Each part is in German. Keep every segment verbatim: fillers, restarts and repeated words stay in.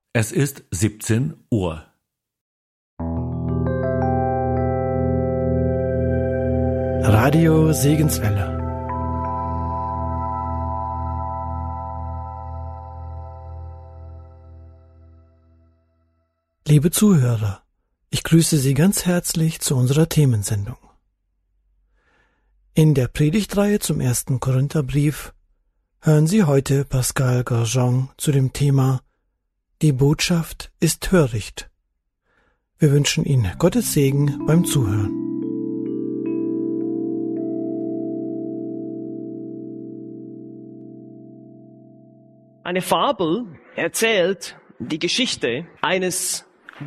Es ist siebzehn Uhr. Radio Segenswelle. Liebe Zuhörer, ich grüße Sie ganz herzlich zu unserer Themensendung. In der Predigtreihe zum ersten Korintherbrief hören Sie heute Pascal Grandjean zu dem Thema Die Botschaft ist töricht. Wir wünschen Ihnen Gottes Segen beim Zuhören. Eine Fabel erzählt die Geschichte eines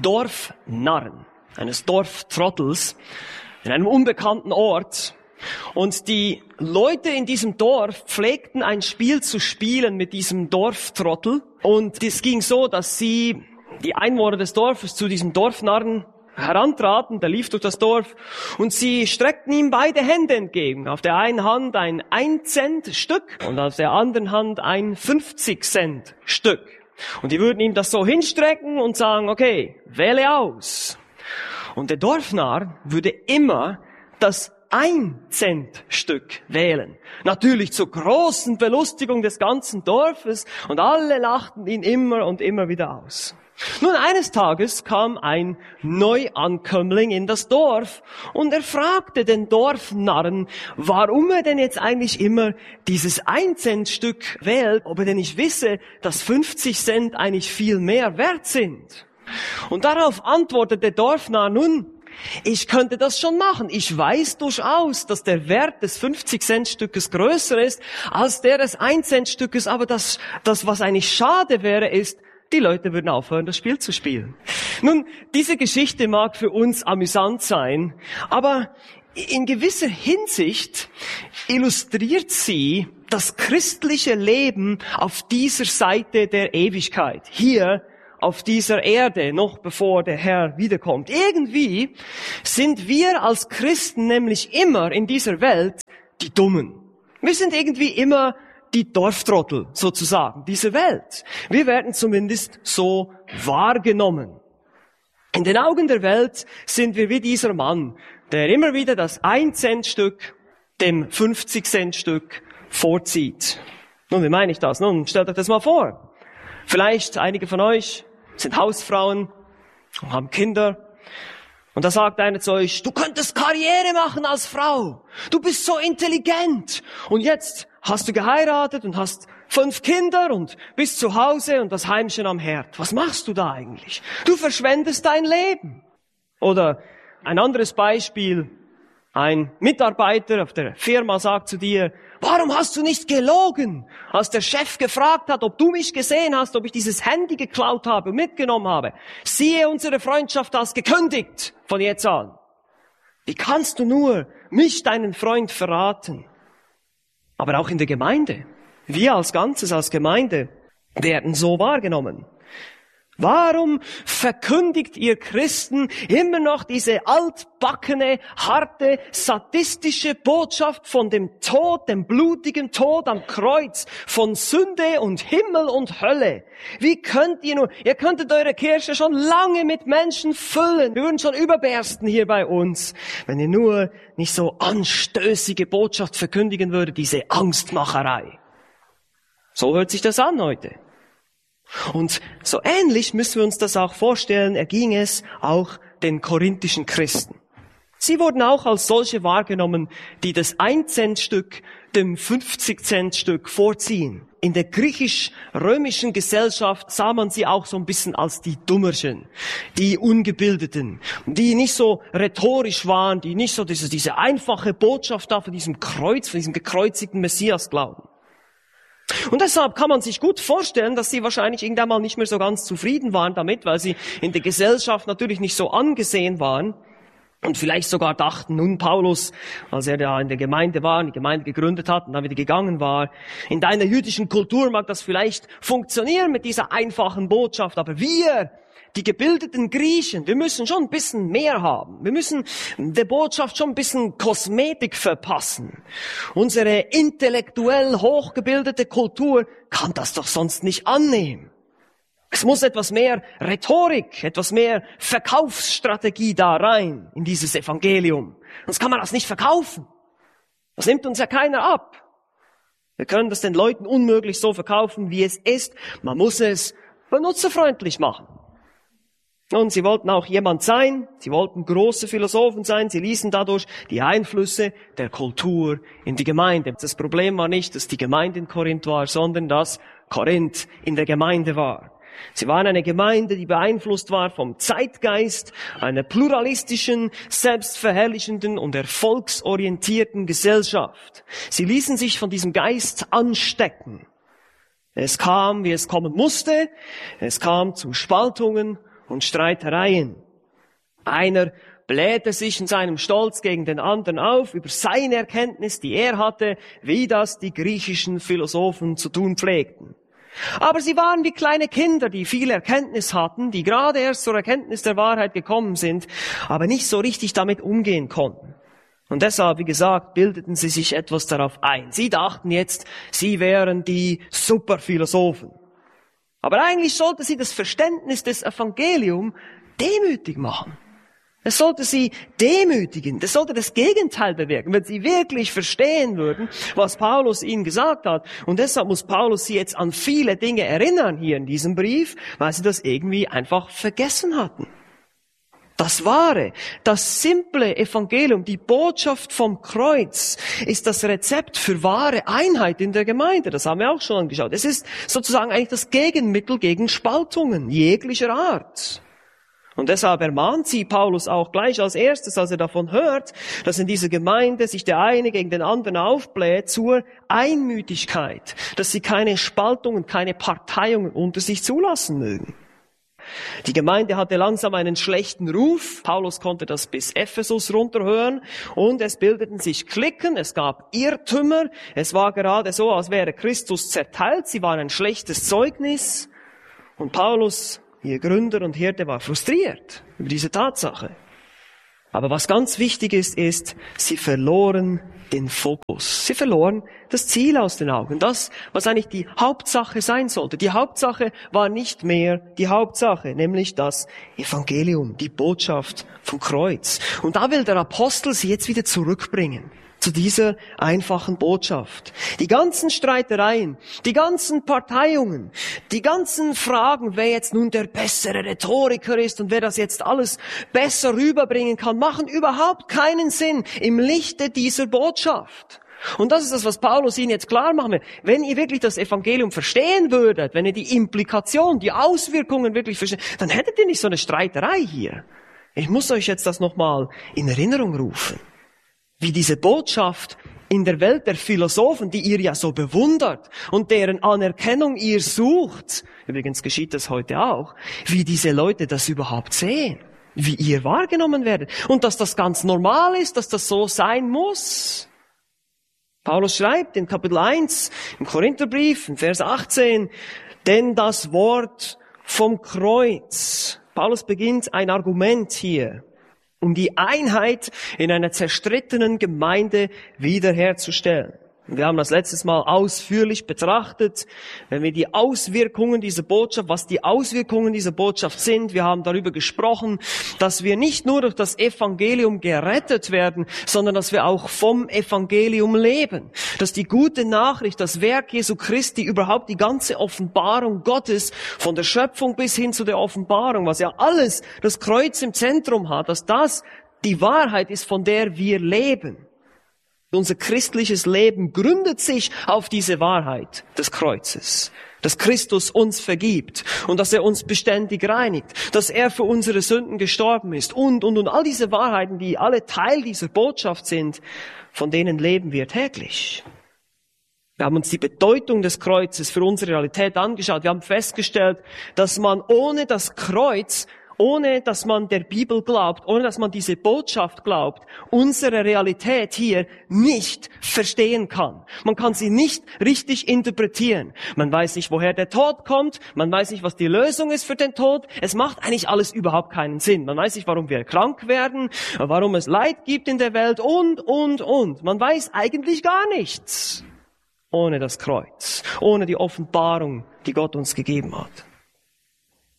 Dorfnarren, eines Dorftrottels in einem unbekannten Ort. Und die Leute in diesem Dorf pflegten ein Spiel zu spielen mit diesem Dorftrottel. Und es ging so, dass sie, die Einwohner des Dorfes, zu diesem Dorfnarren herantraten, der lief durch das Dorf, und sie streckten ihm beide Hände entgegen. Auf der einen Hand ein ein-Cent-Stück und auf der anderen Hand ein fünfzig-Cent-Stück. Und die würden ihm das so hinstrecken und sagen, okay, wähle aus. Und der Dorfnarr würde immer das ein-Cent-Stück wählen. Natürlich zur großen Belustigung des ganzen Dorfes, und alle lachten ihn immer und immer wieder aus. Nun, eines Tages kam ein Neuankömmling in das Dorf und er fragte den Dorfnarren, warum er denn jetzt eigentlich immer dieses ein-Cent-Stück wählt, ob er denn nicht wisse, dass fünfzig Cent eigentlich viel mehr wert sind. Und darauf antwortete der Dorfnarr, nun, ich könnte das schon machen. Ich weiß durchaus, dass der Wert des fünfzig-Cent-Stückes größer ist als der des ein-Cent-Stückes, aber das, das, was eigentlich schade wäre, ist, die Leute würden aufhören, das Spiel zu spielen. Nun, diese Geschichte mag für uns amüsant sein, aber in gewisser Hinsicht illustriert sie das christliche Leben auf dieser Seite der Ewigkeit. Hier auf dieser Erde, noch bevor der Herr wiederkommt. Irgendwie sind wir als Christen nämlich immer in dieser Welt die Dummen. Wir sind irgendwie immer die Dorftrottel, sozusagen, dieser Welt. Wir werden zumindest so wahrgenommen. In den Augen der Welt sind wir wie dieser Mann, der immer wieder das ein-Cent-Stück dem fünfzig-Cent-Stück vorzieht. Nun, wie meine ich das? Nun, stellt euch das mal vor. Vielleicht einige von euch sind Hausfrauen und haben Kinder. Und da sagt einer zu euch, du könntest Karriere machen als Frau. Du bist so intelligent. Und jetzt hast du geheiratet und hast fünf Kinder und bist zu Hause und das Heimchen am Herd. Was machst du da eigentlich? Du verschwendest dein Leben. Oder ein anderes Beispiel. Ein Mitarbeiter auf der Firma sagt zu dir, warum hast du nicht gelogen, als der Chef gefragt hat, ob du mich gesehen hast, ob ich dieses Handy geklaut habe und mitgenommen habe? Siehe, unsere Freundschaft als gekündigt von jetzt an. Wie kannst du nur mich, deinen Freund, verraten? Aber auch in der Gemeinde, wir als Ganzes, als Gemeinde, werden so wahrgenommen. Warum verkündigt ihr Christen immer noch diese altbackene, harte, sadistische Botschaft von dem Tod, dem blutigen Tod am Kreuz, von Sünde und Himmel und Hölle? Wie könnt ihr nur, ihr könntet eure Kirche schon lange mit Menschen füllen. Wir würden schon überbersten hier bei uns, wenn ihr nur nicht so anstößige Botschaft verkündigen würdet, diese Angstmacherei. So hört sich das an heute. Und so ähnlich müssen wir uns das auch vorstellen, erging es auch den korinthischen Christen. Sie wurden auch als solche wahrgenommen, die das ein-Cent-Stück dem fünfzig-Cent-Stück vorziehen. In der griechisch-römischen Gesellschaft sah man sie auch so ein bisschen als die Dummerchen, die Ungebildeten, die nicht so rhetorisch waren, die nicht so diese, diese einfache Botschaft da von diesem Kreuz, von diesem gekreuzigten Messias glauben. Und deshalb kann man sich gut vorstellen, dass sie wahrscheinlich irgendwann mal nicht mehr so ganz zufrieden waren damit, weil sie in der Gesellschaft natürlich nicht so angesehen waren und vielleicht sogar dachten, nun Paulus, als er da in der Gemeinde war, die Gemeinde gegründet hat und dann wieder gegangen war, in deiner jüdischen Kultur mag das vielleicht funktionieren mit dieser einfachen Botschaft, aber wir, die gebildeten Griechen, wir müssen schon ein bisschen mehr haben. Wir müssen der Botschaft schon ein bisschen Kosmetik verpassen. Unsere intellektuell hochgebildete Kultur kann das doch sonst nicht annehmen. Es muss etwas mehr Rhetorik, etwas mehr Verkaufsstrategie da rein in dieses Evangelium. Sonst kann man das nicht verkaufen. Das nimmt uns ja keiner ab. Wir können das den Leuten unmöglich so verkaufen, wie es ist. Man muss es benutzerfreundlich machen. Und sie wollten auch jemand sein, sie wollten große Philosophen sein, sie ließen dadurch die Einflüsse der Kultur in die Gemeinde. Das Problem war nicht, dass die Gemeinde in Korinth war, sondern dass Korinth in der Gemeinde war. Sie waren eine Gemeinde, die beeinflusst war vom Zeitgeist, einer pluralistischen, selbstverherrlichenden und erfolgsorientierten Gesellschaft. Sie ließen sich von diesem Geist anstecken. Es kam, wie es kommen musste, es kam zu Spaltungen und Streitereien. Einer blähte sich in seinem Stolz gegen den anderen auf über seine Erkenntnis, die er hatte, wie das die griechischen Philosophen zu tun pflegten. Aber sie waren wie kleine Kinder, die viel Erkenntnis hatten, die gerade erst zur Erkenntnis der Wahrheit gekommen sind, aber nicht so richtig damit umgehen konnten. Und deshalb, wie gesagt, bildeten sie sich etwas darauf ein. Sie dachten jetzt, sie wären die Superphilosophen. Aber eigentlich sollte sie das Verständnis des Evangeliums demütig machen. Es sollte sie demütigen. Das sollte das Gegenteil bewirken, wenn sie wirklich verstehen würden, was Paulus ihnen gesagt hat. Und deshalb muss Paulus sie jetzt an viele Dinge erinnern hier in diesem Brief, weil sie das irgendwie einfach vergessen hatten. Das wahre, das simple Evangelium, die Botschaft vom Kreuz ist das Rezept für wahre Einheit in der Gemeinde. Das haben wir auch schon angeschaut. Es ist sozusagen eigentlich das Gegenmittel gegen Spaltungen jeglicher Art. Und deshalb ermahnt sie Paulus auch gleich als erstes, als er davon hört, dass in dieser Gemeinde sich der eine gegen den anderen aufbläht, zur Einmütigkeit, dass sie keine Spaltungen, keine Parteiungen unter sich zulassen mögen. Die Gemeinde hatte langsam einen schlechten Ruf. Paulus konnte das bis Ephesus runterhören und es bildeten sich Cliquen, es gab Irrtümer. Es war gerade so, als wäre Christus zerteilt. Sie waren ein schlechtes Zeugnis. Und Paulus, ihr Gründer und Hirte, war frustriert über diese Tatsache. Aber was ganz wichtig ist, ist, sie verloren den Fokus. Sie verloren das Ziel aus den Augen. Das, was eigentlich die Hauptsache sein sollte. Die Hauptsache war nicht mehr die Hauptsache, nämlich das Evangelium, die Botschaft vom Kreuz. Und da will der Apostel sie jetzt wieder zurückbringen zu dieser einfachen Botschaft. Die ganzen Streitereien, die ganzen Parteiungen, die ganzen Fragen, wer jetzt nun der bessere Rhetoriker ist und wer das jetzt alles besser rüberbringen kann, machen überhaupt keinen Sinn im Lichte dieser Botschaft. Und das ist das, was Paulus ihnen jetzt klar machen will. Wenn ihr wirklich das Evangelium verstehen würdet, wenn ihr die Implikation, die Auswirkungen wirklich versteht, dann hättet ihr nicht so eine Streiterei hier. Ich muss euch jetzt das nochmal in Erinnerung rufen. Wie diese Botschaft in der Welt der Philosophen, die ihr ja so bewundert und deren Anerkennung ihr sucht, übrigens geschieht das heute auch, wie diese Leute das überhaupt sehen, wie ihr wahrgenommen werdet und dass das ganz normal ist, dass das so sein muss. Paulus schreibt in Kapitel eins im Korintherbrief, in Vers achtzehn, denn das Wort vom Kreuz. Paulus beginnt ein Argument hier, um die Einheit in einer zerstrittenen Gemeinde wiederherzustellen. Wir haben das letztes Mal ausführlich betrachtet, wenn wir die Auswirkungen dieser Botschaft, was die Auswirkungen dieser Botschaft sind. Wir haben darüber gesprochen, dass wir nicht nur durch das Evangelium gerettet werden, sondern dass wir auch vom Evangelium leben. Dass die gute Nachricht, das Werk Jesu Christi, überhaupt die ganze Offenbarung Gottes, von der Schöpfung bis hin zu der Offenbarung, was ja alles das Kreuz im Zentrum hat, dass das die Wahrheit ist, von der wir leben. Unser christliches Leben gründet sich auf diese Wahrheit des Kreuzes, dass Christus uns vergibt und dass er uns beständig reinigt, dass er für unsere Sünden gestorben ist und, und, und all diese Wahrheiten, die alle Teil dieser Botschaft sind, von denen leben wir täglich. Wir haben uns die Bedeutung des Kreuzes für unsere Realität angeschaut. Wir haben festgestellt, dass man ohne das Kreuz, ohne dass man der Bibel glaubt, ohne dass man diese Botschaft glaubt, unsere Realität hier nicht verstehen kann. Man kann sie nicht richtig interpretieren. Man weiß nicht, woher der Tod kommt. Man weiß nicht, was die Lösung ist für den Tod. Es macht eigentlich alles überhaupt keinen Sinn. Man weiß nicht, warum wir krank werden, warum es Leid gibt in der Welt und, und, und. Man weiß eigentlich gar nichts ohne das Kreuz, ohne die Offenbarung, die Gott uns gegeben hat.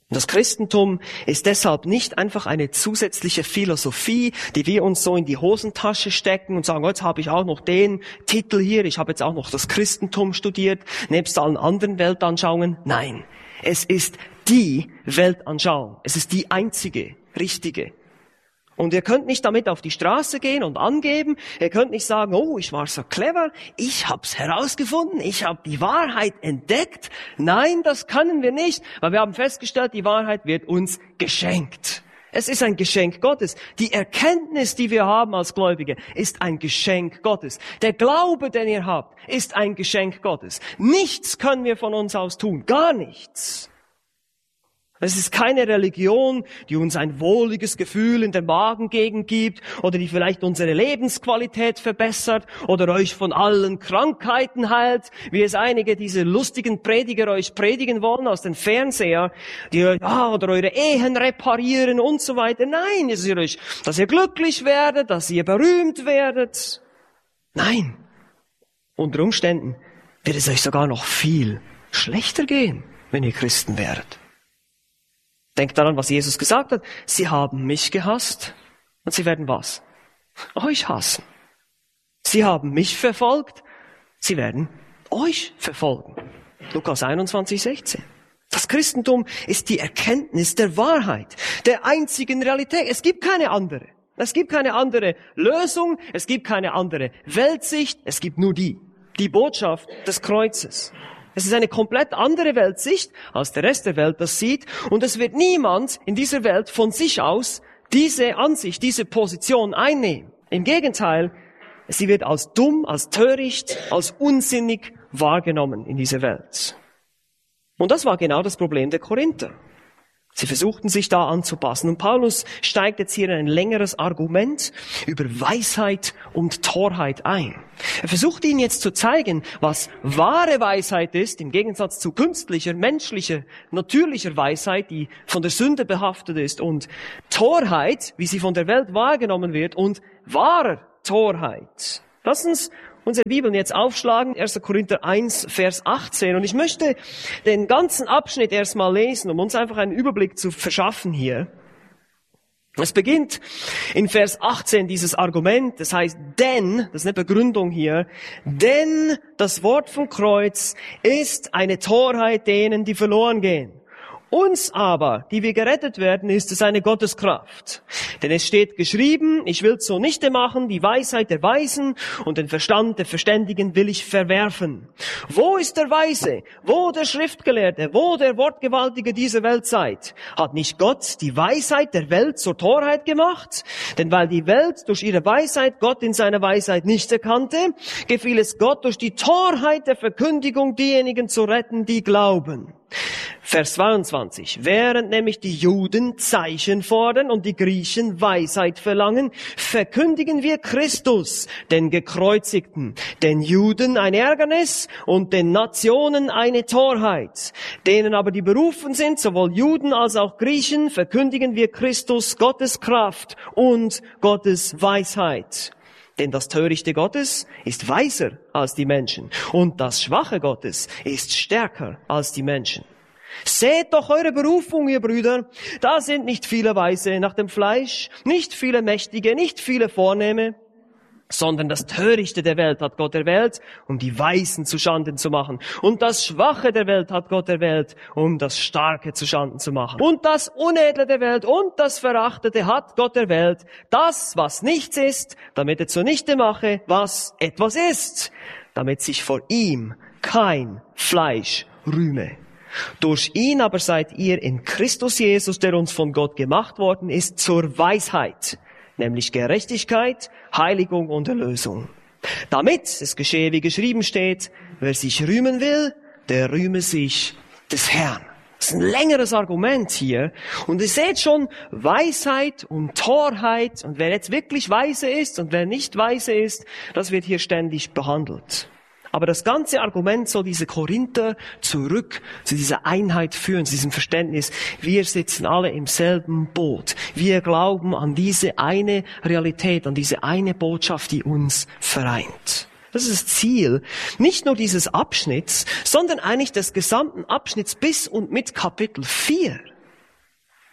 Das Christentum ist deshalb nicht einfach eine zusätzliche Philosophie, die wir uns so in die Hosentasche stecken und sagen, oh, jetzt habe ich auch noch den Titel hier, ich habe jetzt auch noch das Christentum studiert, nebst allen anderen Weltanschauungen. Nein, es ist die Weltanschauung. Es ist die einzige, richtige. Und ihr könnt nicht damit auf die Straße gehen und angeben. Ihr könnt nicht sagen, oh, ich war so clever, ich hab's herausgefunden, ich habe die Wahrheit entdeckt. Nein, das können wir nicht, weil wir haben festgestellt, die Wahrheit wird uns geschenkt. Es ist ein Geschenk Gottes. Die Erkenntnis, die wir haben als Gläubige, ist ein Geschenk Gottes. Der Glaube, den ihr habt, ist ein Geschenk Gottes. Nichts können wir von uns aus tun, gar nichts. Es ist keine Religion, die uns ein wohliges Gefühl in der Magengegend gibt oder die vielleicht unsere Lebensqualität verbessert oder euch von allen Krankheiten heilt, wie es einige diese lustigen Prediger euch predigen wollen aus den Fernseher, die ja, oder eure Ehen reparieren und so weiter. Nein, es ist euch, dass ihr glücklich werdet, dass ihr berühmt werdet. Nein, unter Umständen wird es euch sogar noch viel schlechter gehen, wenn ihr Christen werdet. Denkt daran, was Jesus gesagt hat. Sie haben mich gehasst und sie werden was? Euch hassen. Sie haben mich verfolgt, sie werden euch verfolgen. Lukas einundzwanzig, sechzehn. Das Christentum ist die Erkenntnis der Wahrheit, der einzigen Realität. Es gibt keine andere. Es gibt keine andere Lösung, es gibt keine andere Weltsicht, es gibt nur die. Die Botschaft des Kreuzes. Es ist eine komplett andere Weltsicht, als der Rest der Welt das sieht. Und es wird niemand in dieser Welt von sich aus diese Ansicht, diese Position einnehmen. Im Gegenteil, sie wird als dumm, als töricht, als unsinnig wahrgenommen in dieser Welt. Und das war genau das Problem der Korinther. Sie versuchten sich da anzupassen. Und Paulus steigt jetzt hier in ein längeres Argument über Weisheit und Torheit ein. Er versucht ihnen jetzt zu zeigen, was wahre Weisheit ist, im Gegensatz zu künstlicher, menschlicher, natürlicher Weisheit, die von der Sünde behaftet ist, und Torheit, wie sie von der Welt wahrgenommen wird, und wahrer Torheit. Lass uns unsere Bibeln jetzt aufschlagen, erster Korinther eins, Vers achtzehn. Und ich möchte den ganzen Abschnitt erstmal lesen, um uns einfach einen Überblick zu verschaffen hier. Es beginnt in Vers achtzehn dieses Argument, das heißt, denn, das ist eine Begründung hier, denn das Wort vom Kreuz ist eine Torheit denen, die verloren gehen. Uns aber, die wir gerettet werden, ist es eine Gotteskraft. Denn es steht geschrieben, ich will zunichte machen, die Weisheit der Weisen und den Verstand der Verständigen will ich verwerfen. Wo ist der Weise? Wo der Schriftgelehrte? Wo der Wortgewaltige dieser Weltzeit? Hat nicht Gott die Weisheit der Welt zur Torheit gemacht? Denn weil die Welt durch ihre Weisheit Gott in seiner Weisheit nicht erkannte, gefiel es Gott durch die Torheit der Verkündigung diejenigen zu retten, die glauben. Vers zweiundzwanzig. Während nämlich die Juden Zeichen fordern und die Griechen Weisheit verlangen, verkündigen wir Christus, den Gekreuzigten, den Juden ein Ärgernis und den Nationen eine Torheit. Denen aber, die berufen sind, sowohl Juden als auch Griechen, verkündigen wir Christus, Gottes Kraft und Gottes Weisheit. Denn das Törichte Gottes ist weiser als die Menschen und das Schwache Gottes ist stärker als die Menschen. Seht doch eure Berufung, ihr Brüder. Da sind nicht viele Weise nach dem Fleisch, nicht viele Mächtige, nicht viele Vornehme, sondern das Törichte der Welt hat Gott erwählt, um die Weisen zu Schanden zu machen. Und das Schwache der Welt hat Gott erwählt, um das Starke zu Schanden zu machen. Und das Unedle der Welt und das Verachtete hat Gott erwählt, das, was nichts ist, damit er zunichte mache, was etwas ist, damit sich vor ihm kein Fleisch rühme. Durch ihn aber seid ihr in Christus Jesus, der uns von Gott gemacht worden ist, zur Weisheit, nämlich Gerechtigkeit, Heiligung und Erlösung. Damit es geschehe, wie geschrieben steht, wer sich rühmen will, der rühme sich des Herrn. Das ist ein längeres Argument hier. Und ihr seht schon, Weisheit und Torheit und wer jetzt wirklich weise ist und wer nicht weise ist, das wird hier ständig behandelt. Aber das ganze Argument soll diese Korinther zurück zu dieser Einheit führen, zu diesem Verständnis. Wir sitzen alle im selben Boot. Wir glauben an diese eine Realität, an diese eine Botschaft, die uns vereint. Das ist das Ziel, nicht nur dieses Abschnitts, sondern eigentlich des gesamten Abschnitts bis und mit Kapitel vier.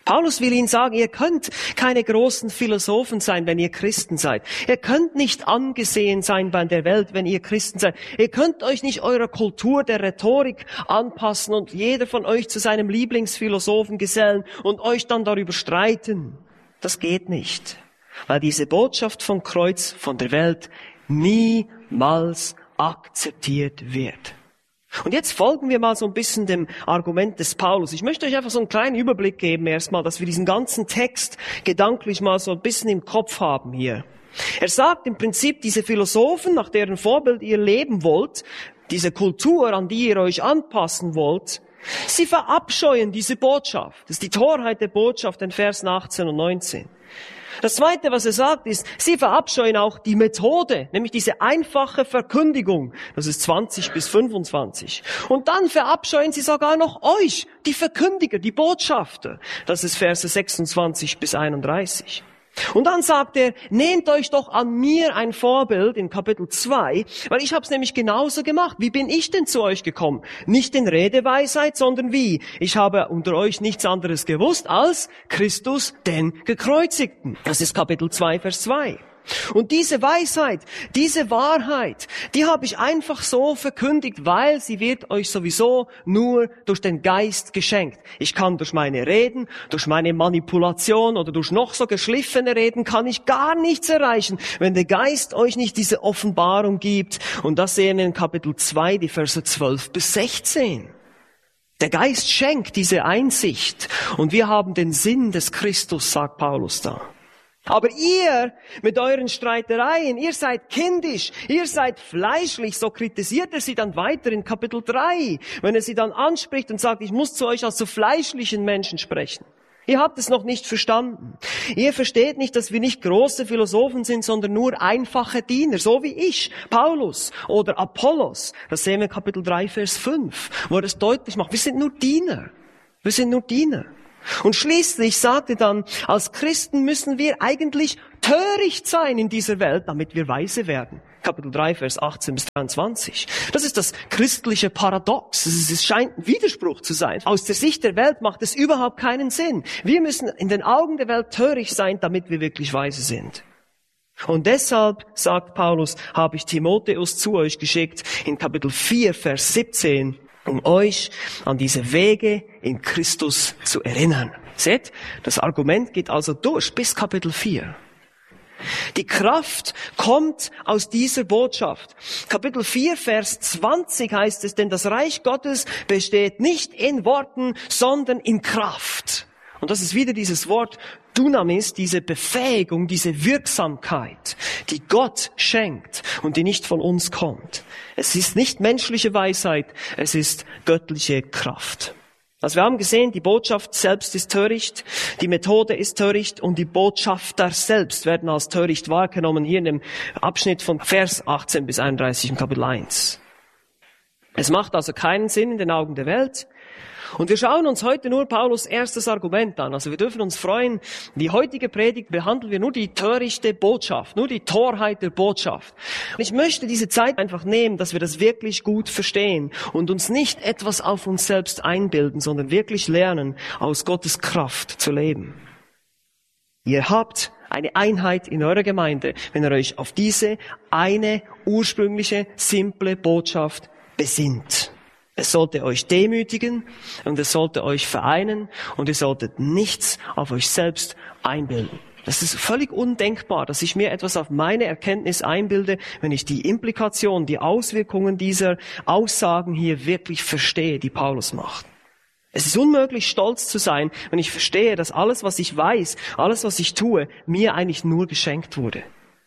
Paulus will ihnen sagen, ihr könnt keine großen Philosophen sein, wenn ihr Christen seid. Ihr könnt nicht angesehen sein bei der Welt, wenn ihr Christen seid. Ihr könnt euch nicht eurer Kultur der Rhetorik anpassen und jeder von euch zu seinem Lieblingsphilosophen gesellen und euch dann darüber streiten. Das geht nicht, weil diese Botschaft vom Kreuz, von der Welt, niemals akzeptiert wird. Und jetzt folgen wir mal so ein bisschen dem Argument des Paulus. Ich möchte euch einfach so einen kleinen Überblick geben erstmal, dass wir diesen ganzen Text gedanklich mal so ein bisschen im Kopf haben hier. Er sagt im Prinzip, diese Philosophen, nach deren Vorbild ihr leben wollt, diese Kultur, an die ihr euch anpassen wollt, sie verabscheuen diese Botschaft. Das ist die Torheit der Botschaft in Versen achtzehn und neunzehn. Das Zweite, was er sagt, ist, sie verabscheuen auch die Methode, nämlich diese einfache Verkündigung. Das ist zwanzig bis fünfundzwanzig. Und dann verabscheuen sie sogar noch euch, die Verkündiger, die Botschafter. Das ist Verse sechsundzwanzig bis einunddreißig. Und dann sagt er, nehmt euch doch an mir ein Vorbild in Kapitel zwei, weil ich habe es nämlich genauso gemacht. Wie bin ich denn zu euch gekommen? Nicht in Redeweisheit, sondern wie? Ich habe unter euch nichts anderes gewusst als Christus, den Gekreuzigten. Das ist Kapitel zwei, Vers zwei. Und diese Weisheit, diese Wahrheit, die habe ich einfach so verkündigt, weil sie wird euch sowieso nur durch den Geist geschenkt. Ich kann durch meine Reden, durch meine Manipulation oder durch noch so geschliffene Reden kann ich gar nichts erreichen, wenn der Geist euch nicht diese Offenbarung gibt. Und das sehen wir in Kapitel zwei, die Verse zwölf bis sechzehn. Der Geist schenkt diese Einsicht und wir haben den Sinn des Christus, sagt Paulus da. Aber ihr mit euren Streitereien, ihr seid kindisch, ihr seid fleischlich, so kritisiert er sie dann weiter in Kapitel drei, wenn er sie dann anspricht und sagt, ich muss zu euch als zu fleischlichen Menschen sprechen. Ihr habt es noch nicht verstanden. Ihr versteht nicht, dass wir nicht große Philosophen sind, sondern nur einfache Diener, so wie ich, Paulus oder Apollos. Das sehen wir in Kapitel drei, Vers fünf, wo er das deutlich macht. Wir sind nur Diener. Wir sind nur Diener. Und schließlich sagt er dann, als Christen müssen wir eigentlich töricht sein in dieser Welt, damit wir weise werden. Kapitel drei, Vers achtzehn bis dreiundzwanzig. Das ist das christliche Paradox. Es scheint ein Widerspruch zu sein. Aus der Sicht der Welt macht es überhaupt keinen Sinn. Wir müssen in den Augen der Welt töricht sein, damit wir wirklich weise sind. Und deshalb, sagt Paulus, habe ich Timotheus zu euch geschickt in Kapitel vier, Vers siebzehn, um euch an diese Wege in Christus zu erinnern. Seht, das Argument geht also durch bis Kapitel vier. Die Kraft kommt aus dieser Botschaft. Kapitel vier, Vers zwanzig heißt es, denn das Reich Gottes besteht nicht in Worten, sondern in Kraft. Und das ist wieder dieses Wort Dunamis, diese Befähigung, diese Wirksamkeit, die Gott schenkt und die nicht von uns kommt. Es ist nicht menschliche Weisheit, es ist göttliche Kraft. Also wir haben gesehen, die Botschaft selbst ist töricht, die Methode ist töricht und die Botschafter selbst werden als töricht wahrgenommen, hier in dem Abschnitt von Vers achtzehn bis einunddreißig im Kapitel eins. Es macht also keinen Sinn in den Augen der Welt. Und wir schauen uns heute nur Paulus' erstes Argument an. Also wir dürfen uns freuen, die heutige Predigt behandeln wir nur die törichte Botschaft, nur die Torheit der Botschaft. Und ich möchte diese Zeit einfach nehmen, dass wir das wirklich gut verstehen und uns nicht etwas auf uns selbst einbilden, sondern wirklich lernen, aus Gottes Kraft zu leben. Ihr habt eine Einheit in eurer Gemeinde, wenn ihr euch auf diese eine ursprüngliche, simple Botschaft besinnt. Es sollte euch demütigen und es sollte euch vereinen und ihr solltet nichts auf euch selbst einbilden. Das ist völlig undenkbar, dass ich mir etwas auf meine Erkenntnis einbilde, wenn ich die Implikation, die Auswirkungen dieser Aussagen hier wirklich verstehe, die Paulus macht. Es ist unmöglich, stolz zu sein, wenn ich verstehe, dass alles, was ich weiß, alles, was ich tue, mir eigentlich nur geschenkt wurde.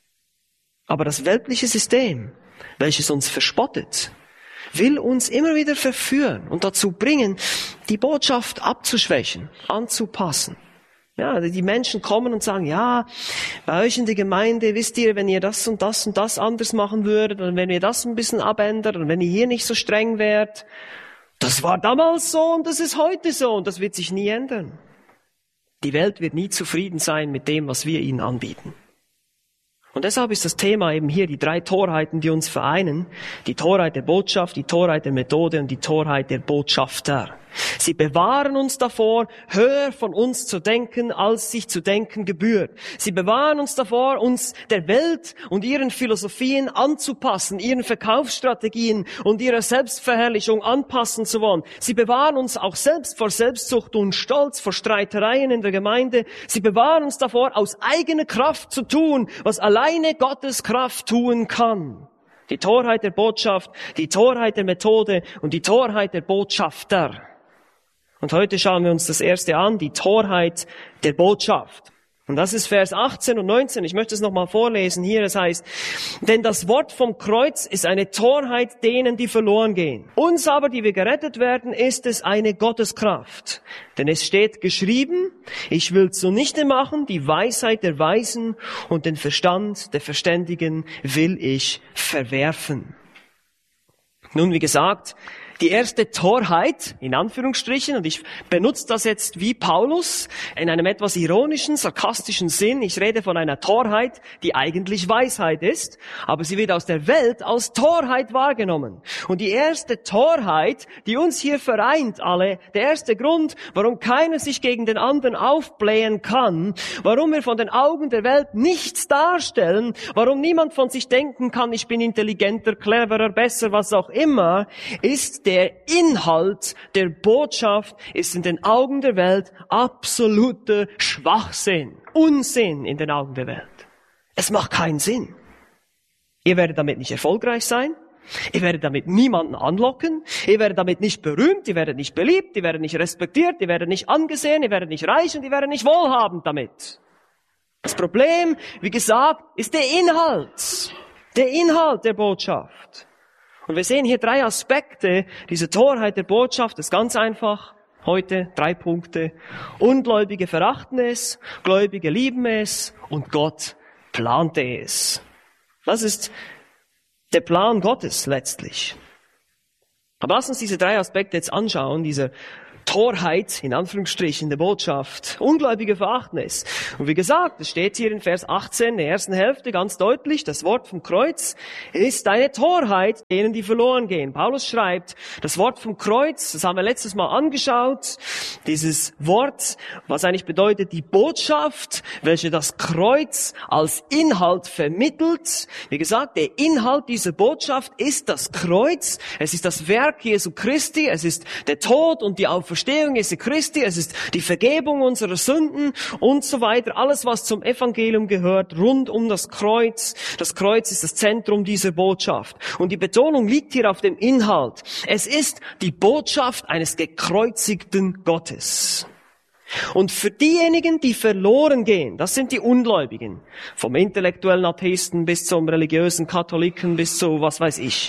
Aber das weltliche System, welches uns verspottet, will uns immer wieder verführen und dazu bringen, die Botschaft abzuschwächen, anzupassen. Ja, die Menschen kommen und sagen, ja, bei euch in der Gemeinde, wisst ihr, wenn ihr das und das und das anders machen würdet, und wenn ihr das ein bisschen abändert, und wenn ihr hier nicht so streng wärt, das war damals so und das ist heute so und das wird sich nie ändern. Die Welt wird nie zufrieden sein mit dem, was wir ihnen anbieten. Und deshalb ist das Thema eben hier die drei Torheiten, die uns vereinen. Die Torheit der Botschaft, die Torheit der Methode und die Torheit der Botschafter. Sie bewahren uns davor, höher von uns zu denken, als sich zu denken gebührt. Sie bewahren uns davor, uns der Welt und ihren Philosophien anzupassen, ihren Verkaufsstrategien und ihrer Selbstverherrlichung anpassen zu wollen. Sie bewahren uns auch selbst vor Selbstsucht und Stolz, vor Streitereien in der Gemeinde. Sie bewahren uns davor, aus eigener Kraft zu tun, was alleine Gottes Kraft tun kann. Die Torheit der Botschaft, die Torheit der Methode und die Torheit der Botschafter. Und heute schauen wir uns das erste an, die Torheit der Botschaft. Und das ist Vers achtzehn und neunzehn. Ich möchte es nochmal vorlesen hier. Es heißt, denn das Wort vom Kreuz ist eine Torheit denen, die verloren gehen. Uns aber, die wir gerettet werden, ist es eine Gotteskraft. Denn es steht geschrieben, ich will zunichte machen die Weisheit der Weisen und den Verstand der Verständigen will ich verwerfen. Nun, wie gesagt, die erste Torheit, in Anführungsstrichen, und ich benutze das jetzt wie Paulus, in einem etwas ironischen, sarkastischen Sinn. Ich rede von einer Torheit, die eigentlich Weisheit ist, aber sie wird aus der Welt als Torheit wahrgenommen. Und die erste Torheit, die uns hier vereint alle, der erste Grund, warum keiner sich gegen den anderen aufblähen kann, warum wir von den Augen der Welt nichts darstellen, warum niemand von sich denken kann, ich bin intelligenter, cleverer, besser, was auch immer, ist der Inhalt der Botschaft ist in den Augen der Welt absoluter Schwachsinn, Unsinn in den Augen der Welt. Es macht keinen Sinn. Ihr werdet damit nicht erfolgreich sein, ihr werdet damit niemanden anlocken, ihr werdet damit nicht berühmt, ihr werdet nicht beliebt, ihr werdet nicht respektiert, ihr werdet nicht angesehen, ihr werdet nicht reich und ihr werdet nicht wohlhabend damit. Das Problem, wie gesagt, ist der Inhalt, der Inhalt der Botschaft. Und wir sehen hier drei Aspekte dieser Torheit der Botschaft. Das ist ganz einfach. Heute drei Punkte. Ungläubige verachten es, Gläubige lieben es und Gott plante es. Das ist der Plan Gottes letztlich. Aber lass uns diese drei Aspekte jetzt anschauen, dieser Torheit, in Anführungsstrichen, der Botschaft. Ungläubige verachten es. Und wie gesagt, es steht hier in Vers achtzehn, der ersten Hälfte, ganz deutlich, das Wort vom Kreuz ist eine Torheit, denen, die verloren gehen. Paulus schreibt, das Wort vom Kreuz, das haben wir letztes Mal angeschaut, dieses Wort, was eigentlich bedeutet, die Botschaft, welche das Kreuz als Inhalt vermittelt. Wie gesagt, der Inhalt dieser Botschaft ist das Kreuz. Es ist das Werk Jesu Christi, es ist der Tod und die Auferstehung Jesu Christi, es ist die Vergebung unserer Sünden und so weiter. Alles, was zum Evangelium gehört, rund um das Kreuz. Das Kreuz ist das Zentrum dieser Botschaft. Und die Betonung liegt hier auf dem Inhalt. Es ist die Botschaft eines gekreuzigten Gottes. Und für diejenigen, die verloren gehen, das sind die Ungläubigen. Vom intellektuellen Atheisten bis zum religiösen Katholiken bis zu was weiß ich.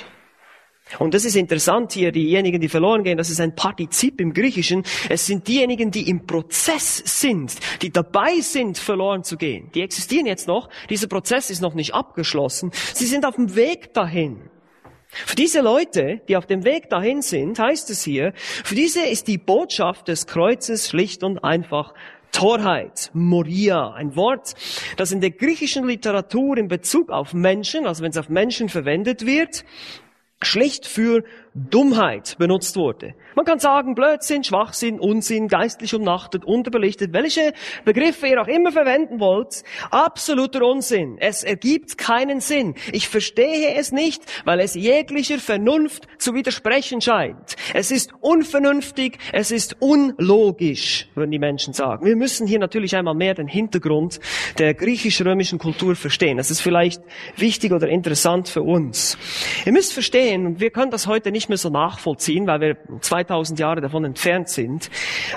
Und das ist interessant hier, diejenigen, die verloren gehen, das ist ein Partizip im Griechischen. Es sind diejenigen, die im Prozess sind, die dabei sind, verloren zu gehen. Die existieren jetzt noch, dieser Prozess ist noch nicht abgeschlossen. Sie sind auf dem Weg dahin. Für diese Leute, die auf dem Weg dahin sind, heißt es hier, für diese ist die Botschaft des Kreuzes schlicht und einfach Torheit, Moria, ein Wort, das in der griechischen Literatur in Bezug auf Menschen, also wenn es auf Menschen verwendet wird, schlicht für Dummheit benutzt wurde. Man kann sagen Blödsinn, Schwachsinn, Unsinn, geistlich umnachtet, unterbelichtet, welche Begriffe ihr auch immer verwenden wollt, absoluter Unsinn. Es ergibt keinen Sinn. Ich verstehe es nicht, weil es jeglicher Vernunft zu widersprechen scheint. Es ist unvernünftig, es ist unlogisch, würden die Menschen sagen. Wir müssen hier natürlich einmal mehr den Hintergrund der griechisch-römischen Kultur verstehen. Das ist vielleicht wichtig oder interessant für uns. Ihr müsst verstehen, und wir können das heute nicht mehr so nachvollziehen, weil wir zweitausend Jahre davon entfernt sind.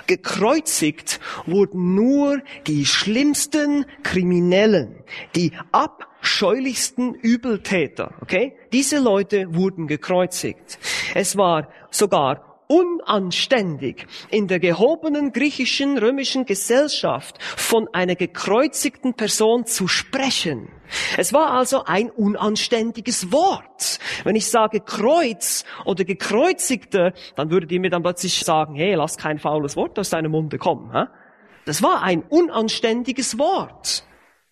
Gekreuzigt wurden nur die schlimmsten Kriminellen, die abscheulichsten Übeltäter, okay? Diese Leute wurden gekreuzigt. Es war sogar unanständig, in der gehobenen griechischen, römischen Gesellschaft von einer gekreuzigten Person zu sprechen. Es war also ein unanständiges Wort. Wenn ich sage Kreuz oder Gekreuzigter, dann würdet ihr mir dann plötzlich sagen, hey, lass kein faules Wort aus deinem Munde kommen. Hä? Das war ein unanständiges Wort.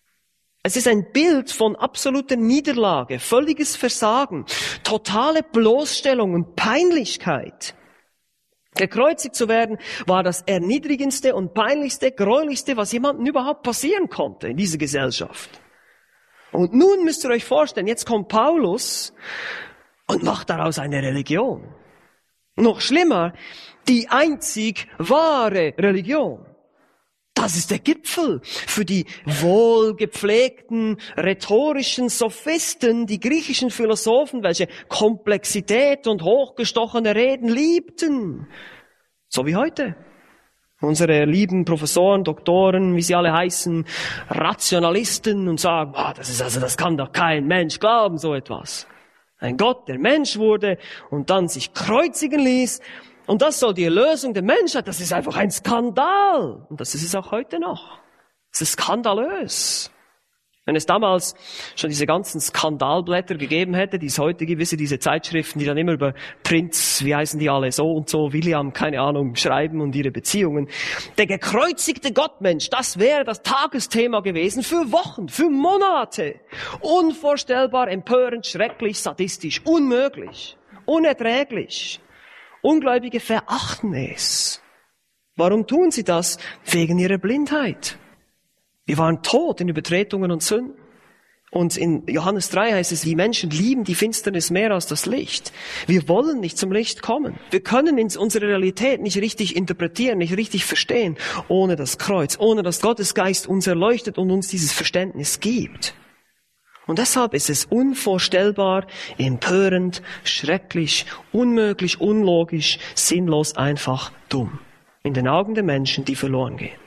Es ist ein Bild von absoluter Niederlage, völliges Versagen, totale Bloßstellung und Peinlichkeit. Gekreuzigt zu werden war das erniedrigendste und peinlichste, gräulichste, was jemandem überhaupt passieren konnte in dieser Gesellschaft. Und nun müsst ihr euch vorstellen, jetzt kommt Paulus und macht daraus eine Religion. Noch schlimmer, die einzig wahre Religion. Das ist der Gipfel für die wohlgepflegten, rhetorischen Sophisten, die griechischen Philosophen, welche Komplexität und hochgestochene Reden liebten. So wie heute. Unsere lieben Professoren, Doktoren, wie sie alle heißen, Rationalisten und sagen, ah, das ist also, das kann doch kein Mensch glauben, so etwas. Ein Gott, der Mensch wurde und dann sich kreuzigen ließ. Und das soll die Erlösung der Menschheit, das ist einfach ein Skandal. Und das ist es auch heute noch. Es ist skandalös. Wenn es damals schon diese ganzen Skandalblätter gegeben hätte, die es heute gibt, wisst ihr, diese Zeitschriften, die dann immer über Prinz, wie heißen die alle, so und so, William, keine Ahnung, schreiben und ihre Beziehungen. Der gekreuzigte Gottmensch, das wäre das Tagesthema gewesen für Wochen, für Monate. Unvorstellbar, empörend, schrecklich, sadistisch, unmöglich, unerträglich. Ungläubige verachten es. Warum tun sie das? Wegen ihrer Blindheit. Wir waren tot in Übertretungen und Sünden. Und in Johannes drei heißt es, die Menschen lieben die Finsternis mehr als das Licht. Wir wollen nicht zum Licht kommen. Wir können unsere Realität nicht richtig interpretieren, nicht richtig verstehen, ohne das Kreuz, ohne dass Gottes Geist uns erleuchtet und uns dieses Verständnis gibt. Und deshalb ist es unvorstellbar, empörend, schrecklich, unmöglich, unlogisch, sinnlos, einfach dumm. In den Augen der Menschen, die verloren gehen.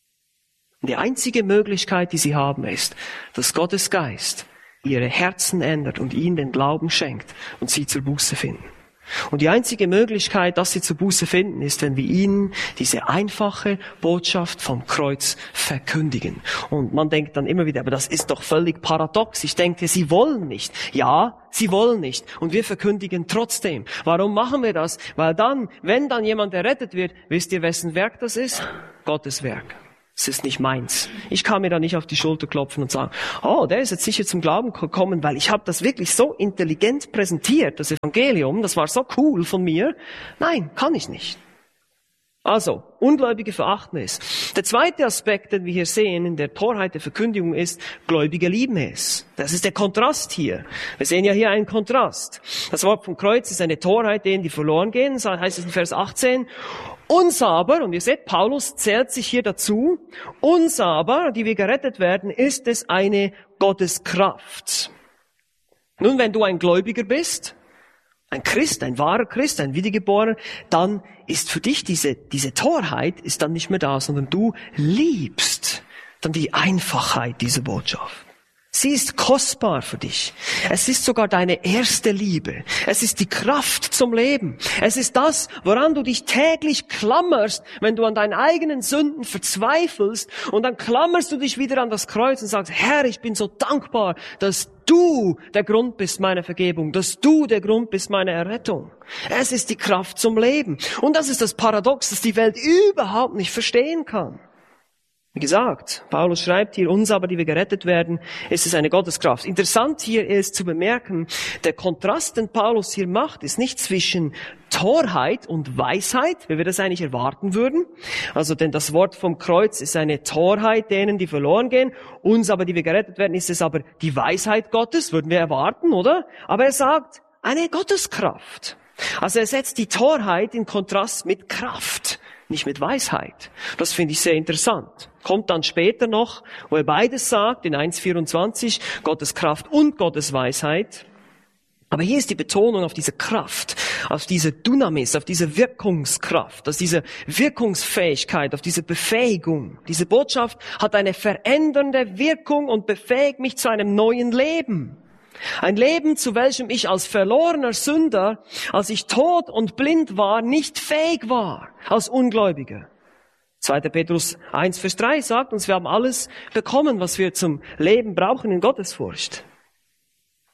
Und die einzige Möglichkeit, die sie haben, ist, dass Gottes Geist ihre Herzen ändert und ihnen den Glauben schenkt und sie zur Buße finden. Und die einzige Möglichkeit, dass sie zur Buße finden, ist, wenn wir ihnen diese einfache Botschaft vom Kreuz verkündigen. Und man denkt dann immer wieder, aber das ist doch völlig paradox. Ich denke, sie wollen nicht. Ja, sie wollen nicht. Und wir verkündigen trotzdem. Warum machen wir das? Weil dann, wenn dann jemand errettet wird, wisst ihr, wessen Werk das ist? Gottes Werk. Es ist nicht meins. Ich kann mir da nicht auf die Schulter klopfen und sagen, oh, der ist jetzt sicher zum Glauben gekommen, weil ich habe das wirklich so intelligent präsentiert, das Evangelium, das war so cool von mir. Nein, kann ich nicht. Also, Ungläubige verachten es. Der zweite Aspekt, den wir hier sehen in der Torheit der Verkündigung ist, Gläubige lieben es. Das ist der Kontrast hier. Wir sehen ja hier einen Kontrast. Das Wort vom Kreuz ist eine Torheit, denen die verloren gehen, das heißt es in Vers achtzehn. Uns aber, und ihr seht, Paulus zählt sich hier dazu, uns aber, die wir gerettet werden, ist es eine Gotteskraft. Nun, wenn du ein Gläubiger bist, ein Christ, ein wahrer Christ, ein Wiedergeborener, dann ist für dich diese, diese Torheit ist dann nicht mehr da, sondern du liebst dann die Einfachheit dieser Botschaft. Sie ist kostbar für dich. Es ist sogar deine erste Liebe. Es ist die Kraft zum Leben. Es ist das, woran du dich täglich klammerst, wenn du an deinen eigenen Sünden verzweifelst. Und dann klammerst du dich wieder an das Kreuz und sagst, Herr, ich bin so dankbar, dass du der Grund bist meiner Vergebung, dass du der Grund bist meiner Errettung. Es ist die Kraft zum Leben. Und das ist das Paradox, das die Welt überhaupt nicht verstehen kann. Wie gesagt, Paulus schreibt hier, uns aber, die wir gerettet werden, ist es eine Gotteskraft. Interessant hier ist zu bemerken, der Kontrast, den Paulus hier macht, ist nicht zwischen Torheit und Weisheit, wie wir das eigentlich erwarten würden. Also, denn das Wort vom Kreuz ist eine Torheit denen, die verloren gehen. Uns aber, die wir gerettet werden, ist es aber die Weisheit Gottes, würden wir erwarten, oder? Aber er sagt, eine Gotteskraft. Also er setzt die Torheit in Kontrast mit Kraft, nicht mit Weisheit. Das finde ich sehr interessant. Kommt dann später noch, wo er beides sagt, in eins vierundzwanzig, Gottes Kraft und Gottes Weisheit. Aber hier ist die Betonung auf diese Kraft, auf diese Dynamis, auf diese Wirkungskraft, auf diese Wirkungsfähigkeit, auf diese Befähigung. Diese Botschaft hat eine verändernde Wirkung und befähigt mich zu einem neuen Leben. Ein Leben, zu welchem ich als verlorener Sünder, als ich tot und blind war, nicht fähig war, als Ungläubiger. zweiter Petrus eins Vers drei sagt uns, wir haben alles bekommen, was wir zum Leben brauchen in Gottesfurcht.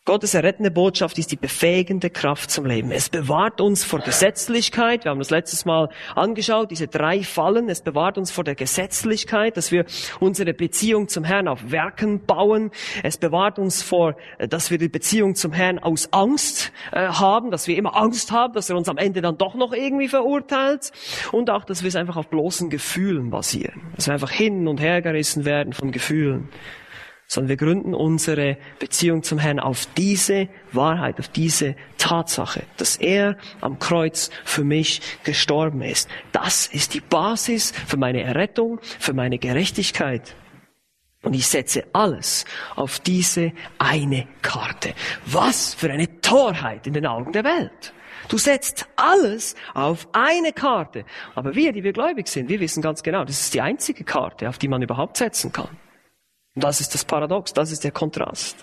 Gottes errettende Botschaft ist die befähigende Kraft zum Leben. Es bewahrt uns vor Gesetzlichkeit. Wir haben das letztes Mal angeschaut, diese drei Fallen. Es bewahrt uns vor der Gesetzlichkeit, dass wir unsere Beziehung zum Herrn auf Werken bauen. Es bewahrt uns vor, dass wir die Beziehung zum Herrn aus Angst äh, haben, dass wir immer Angst haben, dass er uns am Ende dann doch noch irgendwie verurteilt. Und auch, dass wir es einfach auf bloßen Gefühlen basieren. Dass wir einfach hin und her gerissen werden von Gefühlen. Sondern wir gründen unsere Beziehung zum Herrn auf diese Wahrheit, auf diese Tatsache, dass er am Kreuz für mich gestorben ist. Das ist die Basis für meine Errettung, für meine Gerechtigkeit. Und ich setze alles auf diese eine Karte. Was für eine Torheit in den Augen der Welt. Du setzt alles auf eine Karte. Aber wir, die wir gläubig sind, wir wissen ganz genau, das ist die einzige Karte, auf die man überhaupt setzen kann. Und das ist das Paradox, das ist der Kontrast.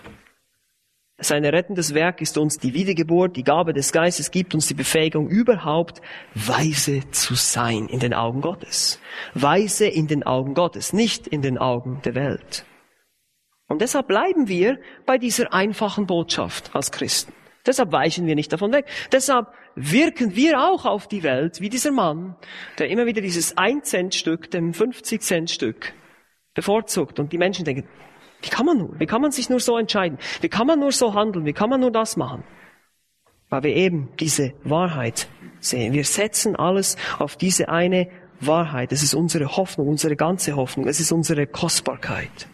Sein rettendes Werk ist uns die Wiedergeburt, die Gabe des Geistes gibt uns die Befähigung, überhaupt weise zu sein in den Augen Gottes. Weise in den Augen Gottes, nicht in den Augen der Welt. Und deshalb bleiben wir bei dieser einfachen Botschaft als Christen. Deshalb weichen wir nicht davon weg. Deshalb wirken wir auch auf die Welt wie dieser Mann, der immer wieder dieses ein-Cent-Stück, dem fünfzig-Cent-Stück bevorzugt. Und die Menschen denken, wie kann man nur? Wie kann man sich nur so entscheiden? Wie kann man nur so handeln? Wie kann man nur das machen? Weil wir eben diese Wahrheit sehen. Wir setzen alles auf diese eine Wahrheit. Es ist unsere Hoffnung, unsere ganze Hoffnung. Es ist unsere Kostbarkeit.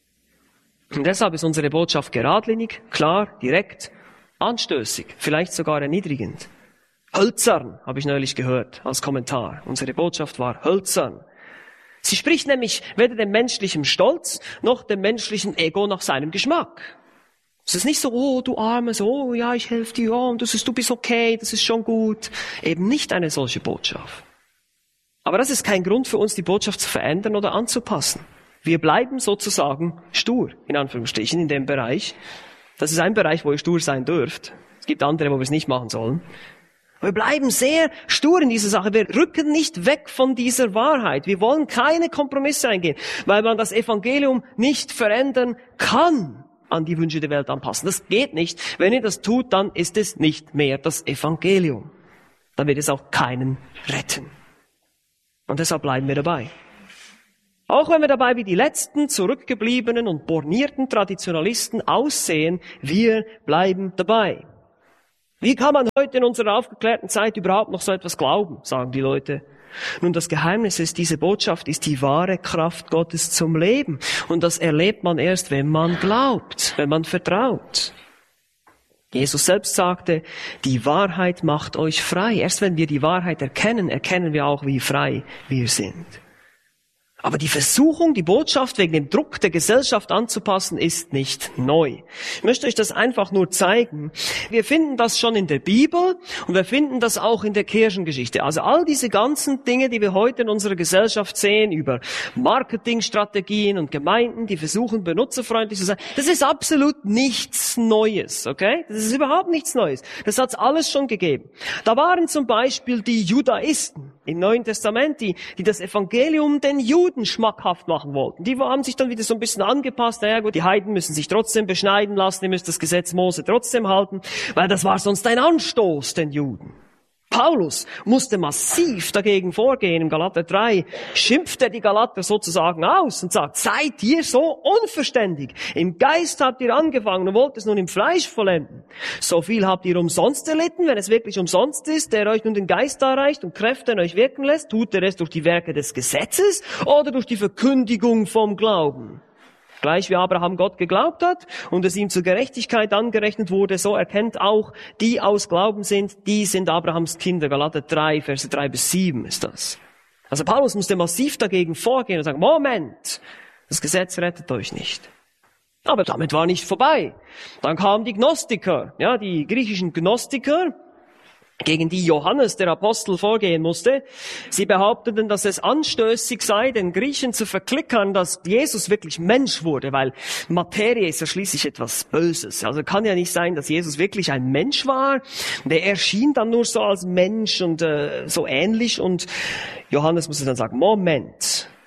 Und deshalb ist unsere Botschaft geradlinig, klar, direkt, anstößig, vielleicht sogar erniedrigend. Hölzern, habe ich neulich gehört als Kommentar. Unsere Botschaft war hölzern. Sie spricht nämlich weder dem menschlichen Stolz noch dem menschlichen Ego nach seinem Geschmack. Es ist nicht so, oh, du Armes, oh, ja, ich helfe dir, oh, und das ist, du bist okay, das ist schon gut. Eben nicht eine solche Botschaft. Aber das ist kein Grund für uns, die Botschaft zu verändern oder anzupassen. Wir bleiben sozusagen stur, in Anführungsstrichen, in dem Bereich. Das ist ein Bereich, wo ihr stur sein dürft. Es gibt andere, wo wir es nicht machen sollen. Wir bleiben sehr stur in dieser Sache. Wir rücken nicht weg von dieser Wahrheit. Wir wollen keine Kompromisse eingehen, weil man das Evangelium nicht verändern kann, an die Wünsche der Welt anpassen. Das geht nicht. Wenn ihr das tut, dann ist es nicht mehr das Evangelium. Dann wird es auch keinen retten. Und deshalb bleiben wir dabei. Auch wenn wir dabei wie die letzten zurückgebliebenen und bornierten Traditionalisten aussehen, wir bleiben dabei. Wie kann man heute in unserer aufgeklärten Zeit überhaupt noch so etwas glauben, sagen die Leute. Nun, das Geheimnis ist, diese Botschaft ist die wahre Kraft Gottes zum Leben. Und das erlebt man erst, wenn man glaubt, wenn man vertraut. Jesus selbst sagte, die Wahrheit macht euch frei. Erst wenn wir die Wahrheit erkennen, erkennen wir auch, wie frei wir sind. Aber die Versuchung, die Botschaft wegen dem Druck der Gesellschaft anzupassen, ist nicht neu. Ich möchte euch das einfach nur zeigen. Wir finden das schon in der Bibel und wir finden das auch in der Kirchengeschichte. Also all diese ganzen Dinge, die wir heute in unserer Gesellschaft sehen, über Marketingstrategien und Gemeinden, die versuchen, benutzerfreundlich zu sein, das ist absolut nichts Neues, okay? Das ist überhaupt nichts Neues. Das hat es alles schon gegeben. Da waren zum Beispiel die Judaisten im Neuen Testament, die, die das Evangelium den Juden schmackhaft machen wollten. Die haben sich dann wieder so ein bisschen angepasst. Naja gut, die Heiden müssen sich trotzdem beschneiden lassen, ihr müsst das Gesetz Mose trotzdem halten, weil das war sonst ein Anstoß den Juden. Paulus musste massiv dagegen vorgehen. Im Galater drei schimpft er die Galater sozusagen aus und sagt, seid ihr so unverständig? Im Geist habt ihr angefangen und wollt es nun im Fleisch vollenden. So viel habt ihr umsonst erlitten, wenn es wirklich umsonst ist, der euch nun den Geist erreicht und Kräfte in euch wirken lässt, tut er es durch die Werke des Gesetzes oder durch die Verkündigung vom Glauben? Gleich wie Abraham Gott geglaubt hat und es ihm zur Gerechtigkeit angerechnet wurde, so erkennt auch, die aus Glauben sind, die sind Abrahams Kinder. Galater drei, Verse drei bis sieben ist das. Also Paulus musste massiv dagegen vorgehen und sagen, Moment, das Gesetz rettet euch nicht. Aber damit war nicht vorbei. Dann kamen die Gnostiker, ja, die griechischen Gnostiker, gegen die Johannes, der Apostel, vorgehen musste. Sie behaupteten, dass es anstößig sei, den Griechen zu verklickern, dass Jesus wirklich Mensch wurde, weil Materie ist ja schließlich etwas Böses. Also kann ja nicht sein, dass Jesus wirklich ein Mensch war. Der erschien dann nur so als Mensch und äh, so ähnlich. Und Johannes musste dann sagen, Moment,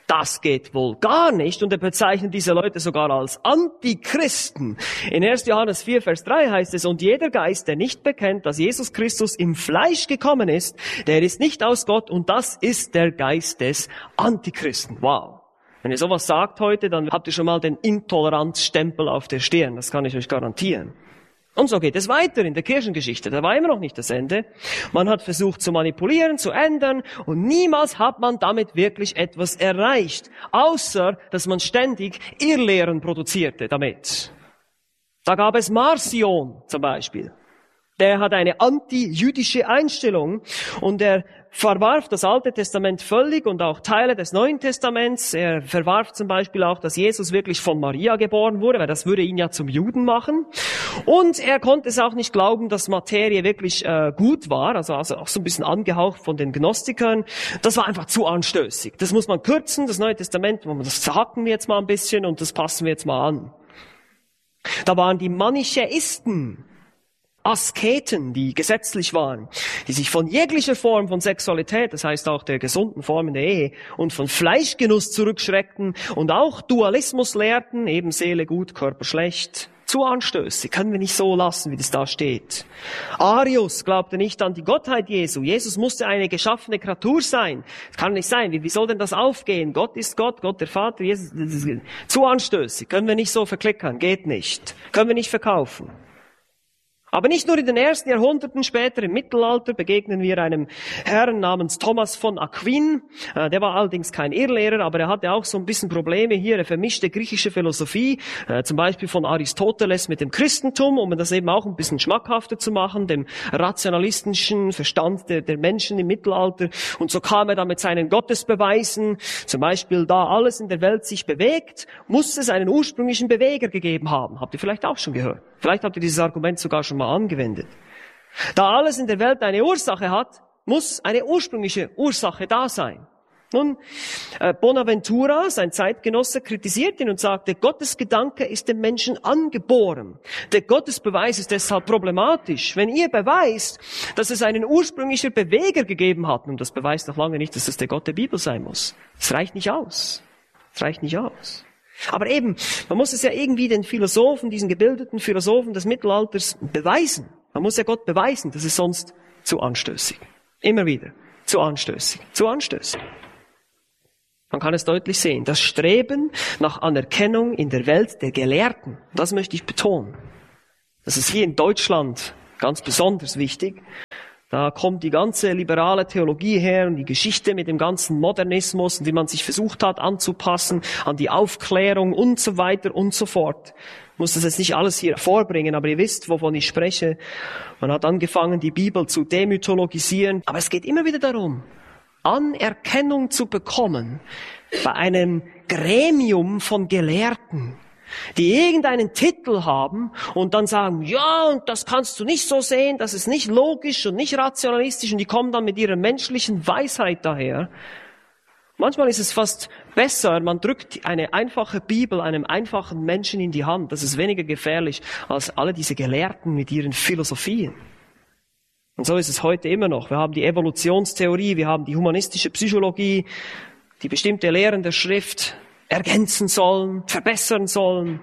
das geht wohl gar nicht. Und er bezeichnet diese Leute sogar als Antichristen. In erster Johannes vier, Vers drei heißt es, und jeder Geist, der nicht bekennt, dass Jesus Christus im Fleisch gekommen ist, der ist nicht aus Gott, und das ist der Geist des Antichristen. Wow. Wenn ihr sowas sagt heute, dann habt ihr schon mal den Intoleranzstempel auf der Stirn. Das kann ich euch garantieren. Und so geht es weiter in der Kirchengeschichte. Da war immer noch nicht das Ende. Man hat versucht zu manipulieren, zu ändern, und niemals hat man damit wirklich etwas erreicht, außer dass man ständig Irrlehren produzierte damit. Da gab es Marcion zum Beispiel. Der hat eine anti-jüdische Einstellung und er verwarf das Alte Testament völlig und auch Teile des Neuen Testaments. Er verwarf zum Beispiel auch, dass Jesus wirklich von Maria geboren wurde, weil das würde ihn ja zum Juden machen. Und er konnte es auch nicht glauben, dass Materie wirklich äh, gut war, also, also auch so ein bisschen angehaucht von den Gnostikern. Das war einfach zu anstößig. Das muss man kürzen, das Neue Testament, das zerhacken wir jetzt mal ein bisschen und das passen wir jetzt mal an. Da waren die Manichäisten, Asketen, die gesetzlich waren, die sich von jeglicher Form von Sexualität, das heißt auch der gesunden Form in der Ehe, und von Fleischgenuss zurückschreckten und auch Dualismus lehrten, eben Seele gut, Körper schlecht. Zu anstößig, können wir nicht so lassen, wie das da steht. Arius glaubte nicht an die Gottheit Jesu. Jesus musste eine geschaffene Kreatur sein. Das kann nicht sein. Wie, wie soll denn das aufgehen? Gott ist Gott, Gott der Vater, Jesus. Das ist zu anstößig, können wir nicht so verklickern, geht nicht. Können wir nicht verkaufen. Aber nicht nur in den ersten Jahrhunderten, später im Mittelalter begegnen wir einem Herrn namens Thomas von Aquin. Äh, der war allerdings kein Irrlehrer, aber er hatte auch so ein bisschen Probleme hier. Er vermischte griechische Philosophie, äh, zum Beispiel von Aristoteles mit dem Christentum, um das eben auch ein bisschen schmackhafter zu machen, dem rationalistischen Verstand der, der Menschen im Mittelalter. Und so kam er dann mit seinen Gottesbeweisen, zum Beispiel, da alles in der Welt sich bewegt, muss es einen ursprünglichen Beweger gegeben haben. Habt ihr vielleicht auch schon gehört? Vielleicht habt ihr dieses Argument sogar schon mal angewendet. Da alles in der Welt eine Ursache hat, muss eine ursprüngliche Ursache da sein. Nun, äh, Bonaventura, sein Zeitgenosse, kritisiert ihn und sagte, Gottes Gedanke ist dem Menschen angeboren. Der Gottesbeweis ist deshalb problematisch. Wenn ihr beweist, dass es einen ursprünglichen Beweger gegeben hat, und das beweist noch lange nicht, dass es der Gott der Bibel sein muss. Es reicht nicht aus. Es reicht nicht aus. Aber eben, man muss es ja irgendwie den Philosophen, diesen gebildeten Philosophen des Mittelalters beweisen. Man muss ja Gott beweisen, das ist sonst zu anstößig. Immer wieder. Zu anstößig. Zu anstößig. Man kann es deutlich sehen. Das Streben nach Anerkennung in der Welt der Gelehrten, das möchte ich betonen. Das ist hier in Deutschland ganz besonders wichtig. Da kommt die ganze liberale Theologie her und die Geschichte mit dem ganzen Modernismus und wie man sich versucht hat anzupassen an die Aufklärung und so weiter und so fort. Ich muss das jetzt nicht alles hier vorbringen, aber ihr wisst, wovon ich spreche. Man hat angefangen, die Bibel zu demythologisieren. Aber es geht immer wieder darum, Anerkennung zu bekommen bei einem Gremium von Gelehrten, die irgendeinen Titel haben und dann sagen, ja, und das kannst du nicht so sehen, das ist nicht logisch und nicht rationalistisch, und die kommen dann mit ihrer menschlichen Weisheit daher. Manchmal ist es fast besser, man drückt eine einfache Bibel einem einfachen Menschen in die Hand. Das ist weniger gefährlich als alle diese Gelehrten mit ihren Philosophien. Und so ist es heute immer noch. Wir haben die Evolutionstheorie, wir haben die humanistische Psychologie, die bestimmte Lehren der Schrift ergänzen sollen, verbessern sollen.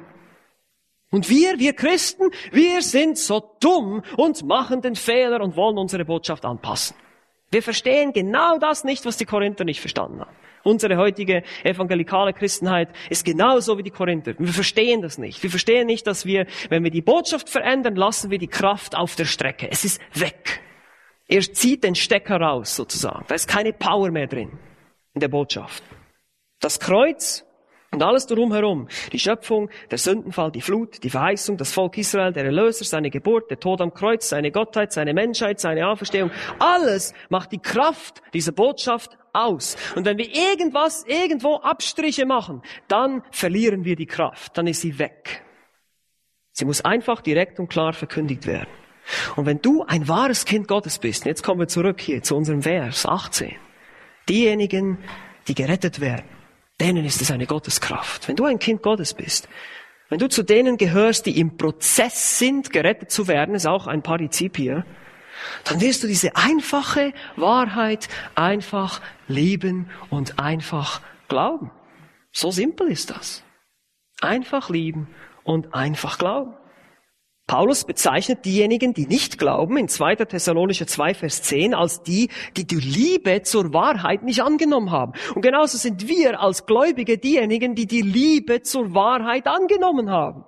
Und wir, wir Christen, wir sind so dumm und machen den Fehler und wollen unsere Botschaft anpassen. Wir verstehen genau das nicht, was die Korinther nicht verstanden haben. Unsere heutige evangelikale Christenheit ist genauso wie die Korinther. Wir verstehen das nicht. Wir verstehen nicht, dass wir, wenn wir die Botschaft verändern, lassen wir die Kraft auf der Strecke. Es ist weg. Er zieht den Stecker raus, sozusagen. Da ist keine Power mehr drin in der Botschaft. Das Kreuz und alles drumherum, die Schöpfung, der Sündenfall, die Flut, die Verheißung, das Volk Israel, der Erlöser, seine Geburt, der Tod am Kreuz, seine Gottheit, seine Menschheit, seine Auferstehung, alles macht die Kraft dieser Botschaft aus. Und wenn wir irgendwas, irgendwo Abstriche machen, dann verlieren wir die Kraft, dann ist sie weg. Sie muss einfach direkt und klar verkündigt werden. Und wenn du ein wahres Kind Gottes bist, jetzt kommen wir zurück hier zu unserem Vers achtzehn, diejenigen, die gerettet werden, denen ist es eine Gotteskraft. Wenn du ein Kind Gottes bist, wenn du zu denen gehörst, die im Prozess sind, gerettet zu werden, ist auch ein Partizip hier, dann wirst du diese einfache Wahrheit einfach lieben und einfach glauben. So simpel ist das. Einfach lieben und einfach glauben. Paulus bezeichnet diejenigen, die nicht glauben, in zweiter Thessalonicher zwei, Vers zehn, als die, die die Liebe zur Wahrheit nicht angenommen haben. Und genauso sind wir als Gläubige diejenigen, die die Liebe zur Wahrheit angenommen haben.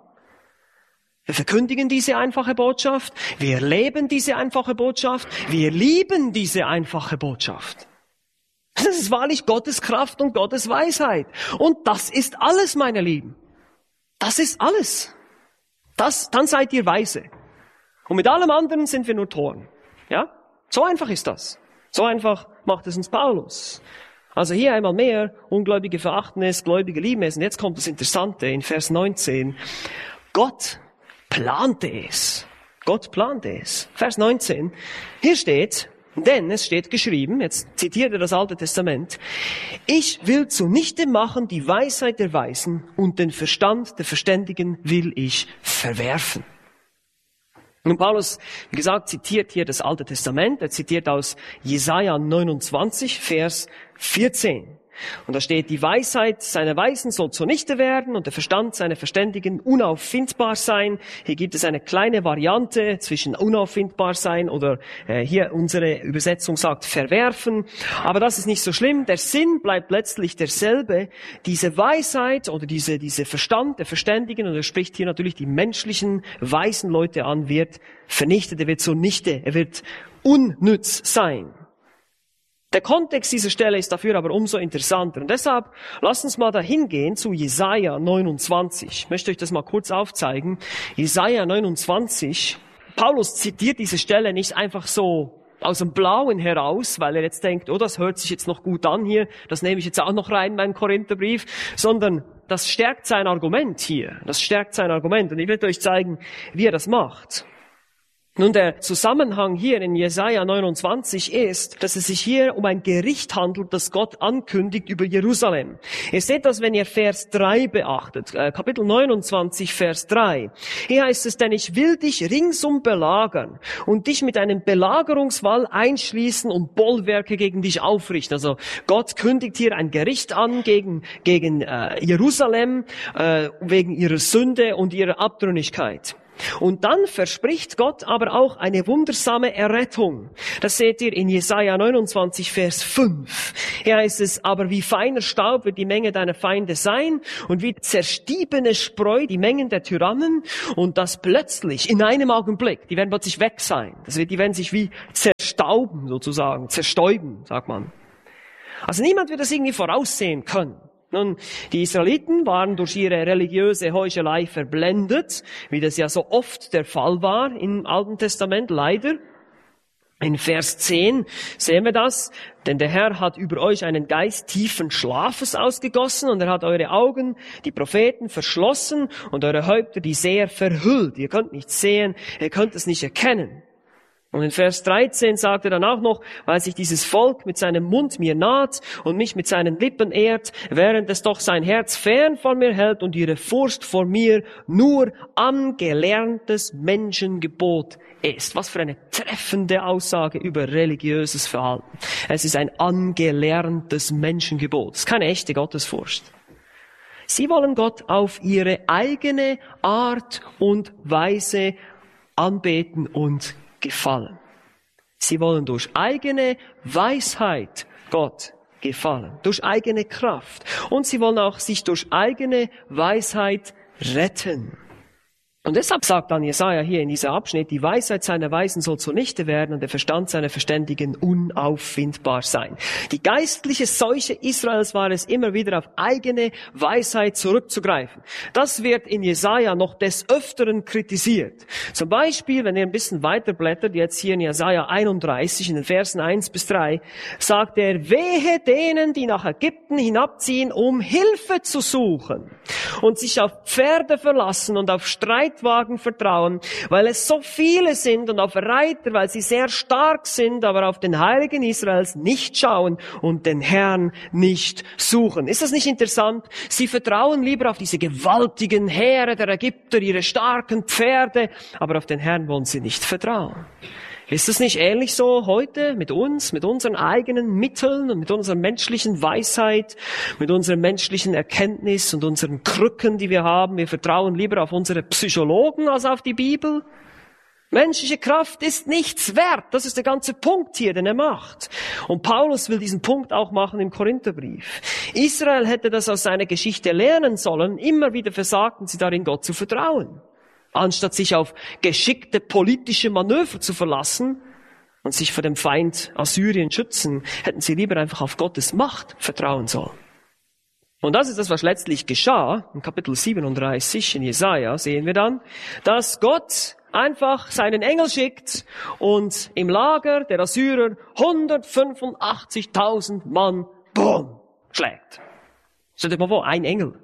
Wir verkündigen diese einfache Botschaft, wir leben diese einfache Botschaft, wir lieben diese einfache Botschaft. Das ist wahrlich Gottes Kraft und Gottes Weisheit. Und das ist alles, meine Lieben. Das ist alles. Das, dann seid ihr weise. Und mit allem anderen sind wir nur Toren. Ja? So einfach ist das. So einfach macht es uns Paulus. Also hier einmal mehr, Ungläubige verachten es, Gläubige lieben es. Und jetzt kommt das Interessante in Vers neunzehn. Gott plante es. Gott plante es. Vers neunzehn. Hier steht, denn es steht geschrieben, jetzt zitiert er das Alte Testament, ich will zunichte machen die Weisheit der Weisen und den Verstand der Verständigen will ich verwerfen. Und Paulus, wie gesagt, zitiert hier das Alte Testament, er zitiert aus Jesaja neunundzwanzig, Vers vierzehn. Und da steht, die Weisheit seiner Weisen soll zunichte werden und der Verstand seiner Verständigen unauffindbar sein. Hier gibt es eine kleine Variante zwischen unauffindbar sein oder äh, hier unsere Übersetzung sagt verwerfen. Aber das ist nicht so schlimm. Der Sinn bleibt letztlich derselbe. Diese Weisheit oder diese, diese Verstand der Verständigen, und er spricht hier natürlich die menschlichen, weisen Leute an, wird vernichtet, er wird zunichte, er wird unnütz sein. Der Kontext dieser Stelle ist dafür aber umso interessanter. Und deshalb lasst uns mal dahin gehen zu Jesaja neunundzwanzig. Ich möchte euch das mal kurz aufzeigen. Jesaja neunundzwanzig. Paulus zitiert diese Stelle nicht einfach so aus dem Blauen heraus, weil er jetzt denkt, oh, das hört sich jetzt noch gut an hier, das nehme ich jetzt auch noch rein in meinen Korintherbrief, sondern das stärkt sein Argument hier. Das stärkt sein Argument. Und ich werde euch zeigen, wie er das macht. Nun, der Zusammenhang hier in Jesaja neunundzwanzig ist, dass es sich hier um ein Gericht handelt, das Gott ankündigt über Jerusalem. Ihr seht das, wenn ihr Vers drei beachtet, äh, Kapitel neunundzwanzig, Vers drei. Hier heißt es, denn ich will dich ringsum belagern und dich mit einem Belagerungswall einschließen und Bollwerke gegen dich aufrichten. Also Gott kündigt hier ein Gericht an gegen, gegen äh, Jerusalem, äh, wegen ihrer Sünde und ihrer Abtrünnigkeit. Und dann verspricht Gott aber auch eine wundersame Errettung. Das seht ihr in Jesaja neunundzwanzig, Vers fünf. Hier heißt es, aber wie feiner Staub wird die Menge deiner Feinde sein und wie zerstiebene Spreu die Mengen der Tyrannen und das plötzlich in einem Augenblick, die werden plötzlich weg sein. Das wird, die werden sich wie zerstauben sozusagen, zerstäuben, sagt man. Also niemand wird das irgendwie voraussehen können. Nun, die Israeliten waren durch ihre religiöse Heuchelei verblendet, wie das ja so oft der Fall war im Alten Testament, leider. In Vers zehn sehen wir das, denn der Herr hat über euch einen Geist tiefen Schlafes ausgegossen und er hat eure Augen, die Propheten, verschlossen und eure Häupter, die Seher, verhüllt. Ihr könnt nicht sehen, ihr könnt es nicht erkennen. Und in Vers dreizehn sagt er dann auch noch, weil sich dieses Volk mit seinem Mund mir naht und mich mit seinen Lippen ehrt, während es doch sein Herz fern von mir hält und ihre Furcht vor mir nur angelerntes Menschengebot ist. Was für eine treffende Aussage über religiöses Verhalten. Es ist ein angelerntes Menschengebot. Es ist keine echte Gottesfurcht. Sie wollen Gott auf ihre eigene Art und Weise anbeten und gefallen. Sie wollen durch eigene Weisheit Gott gefallen, durch eigene Kraft. Und sie wollen auch sich durch eigene Weisheit retten. Und deshalb sagt dann Jesaja hier in dieser Abschnitt, die Weisheit seiner Weisen soll zunichte werden und der Verstand seiner Verständigen unauffindbar sein. Die geistliche Seuche Israels war es, immer wieder auf eigene Weisheit zurückzugreifen. Das wird in Jesaja noch des Öfteren kritisiert. Zum Beispiel, wenn ihr ein bisschen weiterblättert, jetzt hier in Jesaja einunddreißig, in den Versen eins bis drei, sagt er, wehe denen, die nach Ägypten hinabziehen, um Hilfe zu suchen und sich auf Pferde verlassen und auf Streitwagen vertrauen, weil es so viele sind und auf Reiter, weil sie sehr stark sind, aber auf den Heiligen Israels nicht schauen und den Herrn nicht suchen. Ist das nicht interessant? Sie vertrauen lieber auf diese gewaltigen Heere der Ägypter, ihre starken Pferde, aber auf den Herrn wollen sie nicht vertrauen. Ist es nicht ähnlich so heute mit uns, mit unseren eigenen Mitteln und mit unserer menschlichen Weisheit, mit unserer menschlichen Erkenntnis und unseren Krücken, die wir haben? Wir vertrauen lieber auf unsere Psychologen als auf die Bibel. Menschliche Kraft ist nichts wert. Das ist der ganze Punkt hier, den er macht. Und Paulus will diesen Punkt auch machen im Korintherbrief. Israel hätte das aus seiner Geschichte lernen sollen. Immer wieder versagten sie darin, Gott zu vertrauen. Anstatt sich auf geschickte politische Manöver zu verlassen und sich vor dem Feind Assyrien schützen, hätten sie lieber einfach auf Gottes Macht vertrauen sollen. Und das ist das, was letztlich geschah. In Kapitel siebenunddreißig in Jesaja sehen wir dann, dass Gott einfach seinen Engel schickt und im Lager der Assyrer hundertfünfundachtzigtausend Mann, boom, schlägt. Stellt euch mal vor, ein Engel.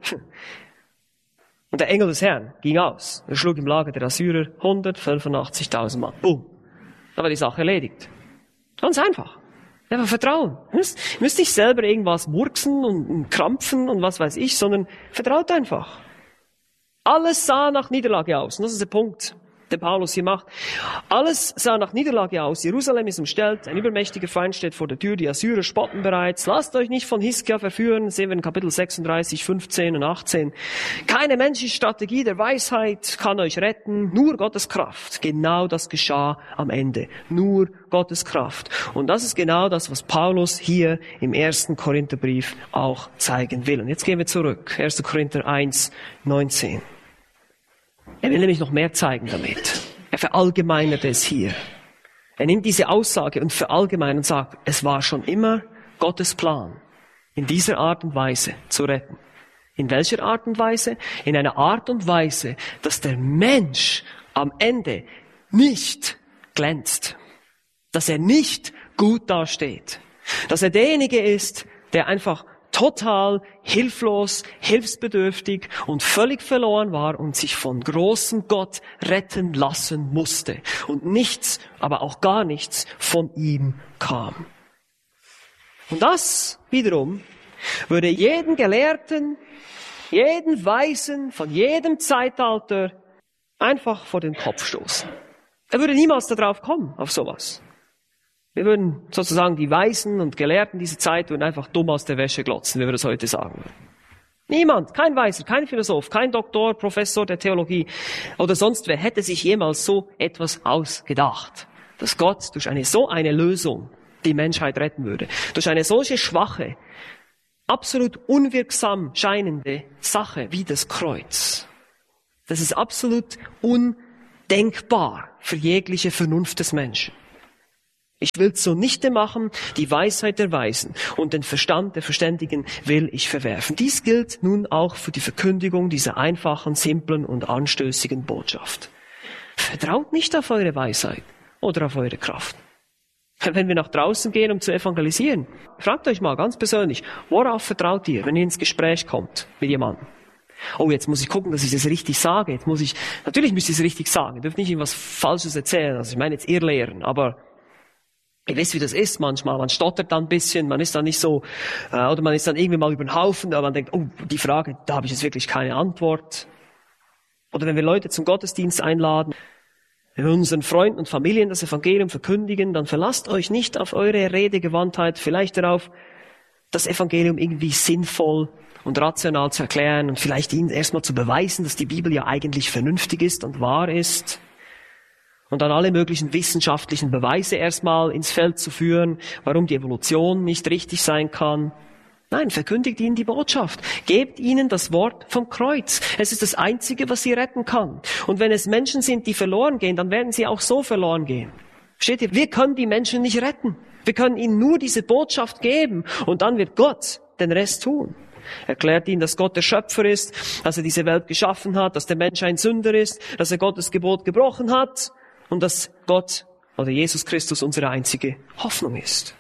Und der Engel des Herrn ging aus. Er schlug im Lager der Assyrer hundertfünfundachtzigtausend Mann. Boom. Da war die Sache erledigt. Ganz einfach. Einfach Vertrauen. Ihr müsst, ihr müsst nicht selber irgendwas murksen und, und krampfen und was weiß ich, sondern vertraut einfach. Alles sah nach Niederlage aus. Und das ist der Punkt, den Paulus hier macht. Alles sah nach Niederlage aus. Jerusalem ist umstellt. Ein übermächtiger Feind steht vor der Tür. Die Assyrer spotten bereits. Lasst euch nicht von Hiskia verführen. Das sehen wir in Kapitel sechsunddreißig, fünfzehn und achtzehn. Keine menschliche Strategie der Weisheit kann euch retten. Nur Gottes Kraft. Genau das geschah am Ende. Nur Gottes Kraft. Und das ist genau das, was Paulus hier im ersten Korintherbrief auch zeigen will. Und jetzt gehen wir zurück. erster Korinther eins, neunzehn. Er will nämlich noch mehr zeigen damit. Er verallgemeinert es hier. Er nimmt diese Aussage und verallgemeinert und sagt, es war schon immer Gottes Plan, in dieser Art und Weise zu retten. In welcher Art und Weise? In einer Art und Weise, dass der Mensch am Ende nicht glänzt. Dass er nicht gut dasteht. Dass er derjenige ist, der einfach total hilflos, hilfsbedürftig und völlig verloren war und sich von großem Gott retten lassen musste. Und nichts, aber auch gar nichts von ihm kam. Und das wiederum würde jeden Gelehrten, jeden Weisen von jedem Zeitalter einfach vor den Kopf stoßen. Er würde niemals darauf kommen, auf sowas. Wir würden sozusagen die Weisen und Gelehrten dieser Zeit würden einfach dumm aus der Wäsche glotzen, wie wir das heute sagen. Niemand, kein Weiser, kein Philosoph, kein Doktor, Professor der Theologie oder sonst wer hätte sich jemals so etwas ausgedacht, dass Gott durch eine so eine Lösung die Menschheit retten würde. Durch eine solche schwache, absolut unwirksam scheinende Sache wie das Kreuz. Das ist absolut undenkbar für jegliche Vernunft des Menschen. Ich will zunichte machen, die Weisheit der Weisen und den Verstand der Verständigen will ich verwerfen. Dies gilt nun auch für die Verkündigung dieser einfachen, simplen und anstößigen Botschaft. Vertraut nicht auf eure Weisheit oder auf eure Kraft. Wenn wir nach draußen gehen, um zu evangelisieren, fragt euch mal ganz persönlich, worauf vertraut ihr, wenn ihr ins Gespräch kommt mit jemandem? Oh, jetzt muss ich gucken, dass ich das richtig sage. Jetzt muss ich, natürlich müsst ihr es richtig sagen. Ihr dürft nicht irgendwas Falsches erzählen. Also ich meine jetzt ihr lehren, aber ihr wisst, wie das ist manchmal. Man stottert dann ein bisschen, man ist dann nicht so, äh, oder man ist dann irgendwie mal über den Haufen, aber man denkt, oh, die Frage, da habe ich jetzt wirklich keine Antwort. Oder wenn wir Leute zum Gottesdienst einladen, wenn wir unseren Freunden und Familien das Evangelium verkündigen, dann verlasst euch nicht auf eure Redegewandtheit, vielleicht darauf, das Evangelium irgendwie sinnvoll und rational zu erklären und vielleicht ihnen erstmal zu beweisen, dass die Bibel ja eigentlich vernünftig ist und wahr ist. Und dann alle möglichen wissenschaftlichen Beweise erstmal ins Feld zu führen, warum die Evolution nicht richtig sein kann. Nein, verkündigt ihnen die Botschaft. Gebt ihnen das Wort vom Kreuz. Es ist das Einzige, was sie retten kann. Und wenn es Menschen sind, die verloren gehen, dann werden sie auch so verloren gehen. Versteht ihr? Wir können die Menschen nicht retten. Wir können ihnen nur diese Botschaft geben und dann wird Gott den Rest tun. Erklärt ihnen, dass Gott der Schöpfer ist, dass er diese Welt geschaffen hat, dass der Mensch ein Sünder ist, dass er Gottes Gebot gebrochen hat und dass Gott oder Jesus Christus unsere einzige Hoffnung ist.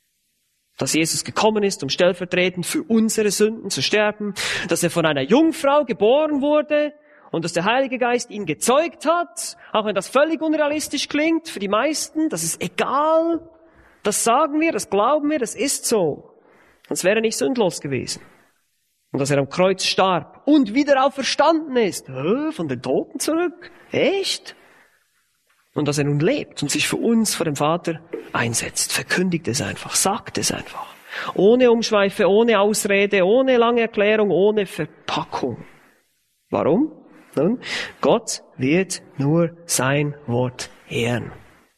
Dass Jesus gekommen ist, um stellvertretend für unsere Sünden zu sterben, dass er von einer Jungfrau geboren wurde und dass der Heilige Geist ihn gezeugt hat, auch wenn das völlig unrealistisch klingt für die meisten, das ist egal, das sagen wir, das glauben wir, das ist so. Sonst wäre er nicht sündlos gewesen. Und dass er am Kreuz starb und wieder auferstanden ist. Hä, von den Toten zurück? Echt? Und dass er nun lebt und sich für uns vor dem Vater einsetzt. Verkündigt es einfach, sagt es einfach. Ohne Umschweife, ohne Ausrede, ohne lange Erklärung, ohne Verpackung. Warum? Nun, Gott wird nur sein Wort ehren.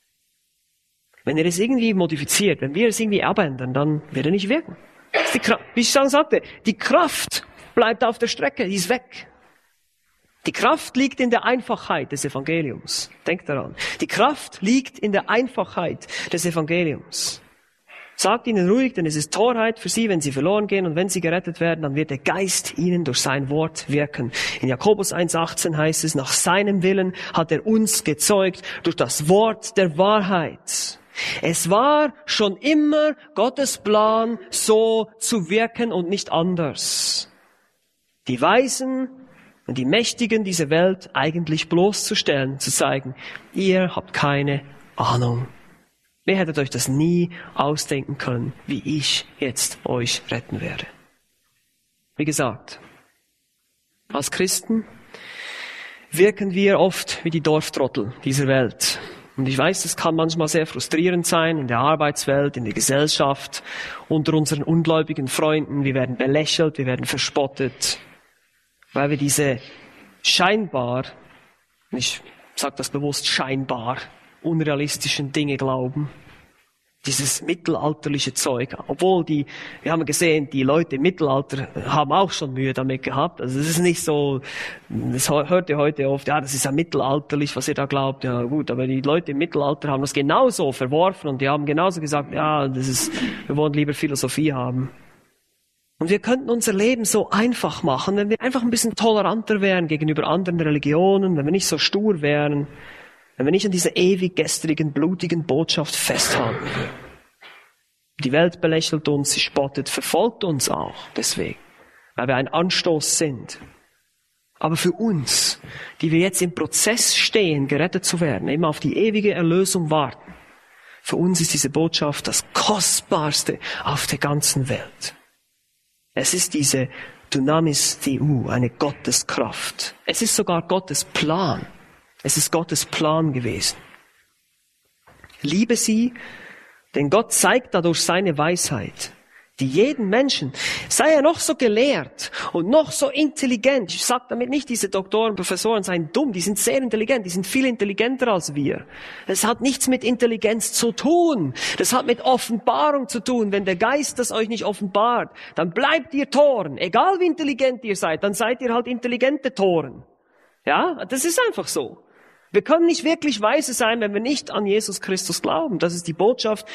Wenn er es irgendwie modifiziert, wenn wir es irgendwie abändern, dann wird er nicht wirken. Die Kraft, wie ich schon sagte, die Kraft bleibt auf der Strecke, die ist weg. Die Kraft liegt in der Einfachheit des Evangeliums. Denkt daran. Die Kraft liegt in der Einfachheit des Evangeliums. Sagt ihnen ruhig, denn es ist Torheit für sie, wenn sie verloren gehen, und wenn sie gerettet werden, dann wird der Geist ihnen durch sein Wort wirken. In Jakobus eins achtzehn heißt es, nach seinem Willen hat er uns gezeugt durch das Wort der Wahrheit. Es war schon immer Gottes Plan, so zu wirken und nicht anders. Die Weisen und die Mächtigen dieser Welt eigentlich bloßzustellen, zu zeigen, ihr habt keine Ahnung. Ihr hättet euch das nie ausdenken können, wie ich jetzt euch retten werde. Wie gesagt, als Christen wirken wir oft wie die Dorftrottel dieser Welt. Und ich weiß, das kann manchmal sehr frustrierend sein in der Arbeitswelt, in der Gesellschaft, unter unseren ungläubigen Freunden. Wir werden belächelt, wir werden verspottet, weil wir diese scheinbar, ich sage das bewusst scheinbar, unrealistischen Dinge glauben. Dieses mittelalterliche Zeug. Obwohl die, wir haben gesehen, die Leute im Mittelalter haben auch schon Mühe damit gehabt. Also es ist nicht so, das hört ihr heute oft, ja, das ist ja mittelalterlich, was ihr da glaubt. Ja gut, aber die Leute im Mittelalter haben das genauso verworfen und die haben genauso gesagt, ja, das ist, wir wollen lieber Philosophie haben. Und wir könnten unser Leben so einfach machen, wenn wir einfach ein bisschen toleranter wären gegenüber anderen Religionen, wenn wir nicht so stur wären, wenn wir nicht an dieser ewig gestrigen, blutigen Botschaft festhalten. Die Welt belächelt uns, sie spottet, verfolgt uns auch deswegen, weil wir ein Anstoß sind. Aber für uns, die wir jetzt im Prozess stehen, gerettet zu werden, eben auf die ewige Erlösung warten, für uns ist diese Botschaft das Kostbarste auf der ganzen Welt. Es ist diese Dynamis Theou, eine Gotteskraft. Es ist sogar Gottes Plan. Es ist Gottes Plan gewesen. Liebe sie, denn Gott zeigt dadurch seine Weisheit, die jeden Menschen, sei er noch so gelehrt und noch so intelligent, ich sage damit nicht, diese Doktoren, Professoren seien dumm, die sind sehr intelligent, die sind viel intelligenter als wir. Es hat nichts mit Intelligenz zu tun, das hat mit Offenbarung zu tun. Wenn der Geist das euch nicht offenbart, dann bleibt ihr Toren, egal wie intelligent ihr seid, dann seid ihr halt intelligente Toren. Ja, das ist einfach so. Wir können nicht wirklich weise sein, wenn wir nicht an Jesus Christus glauben. Das ist die Botschaft,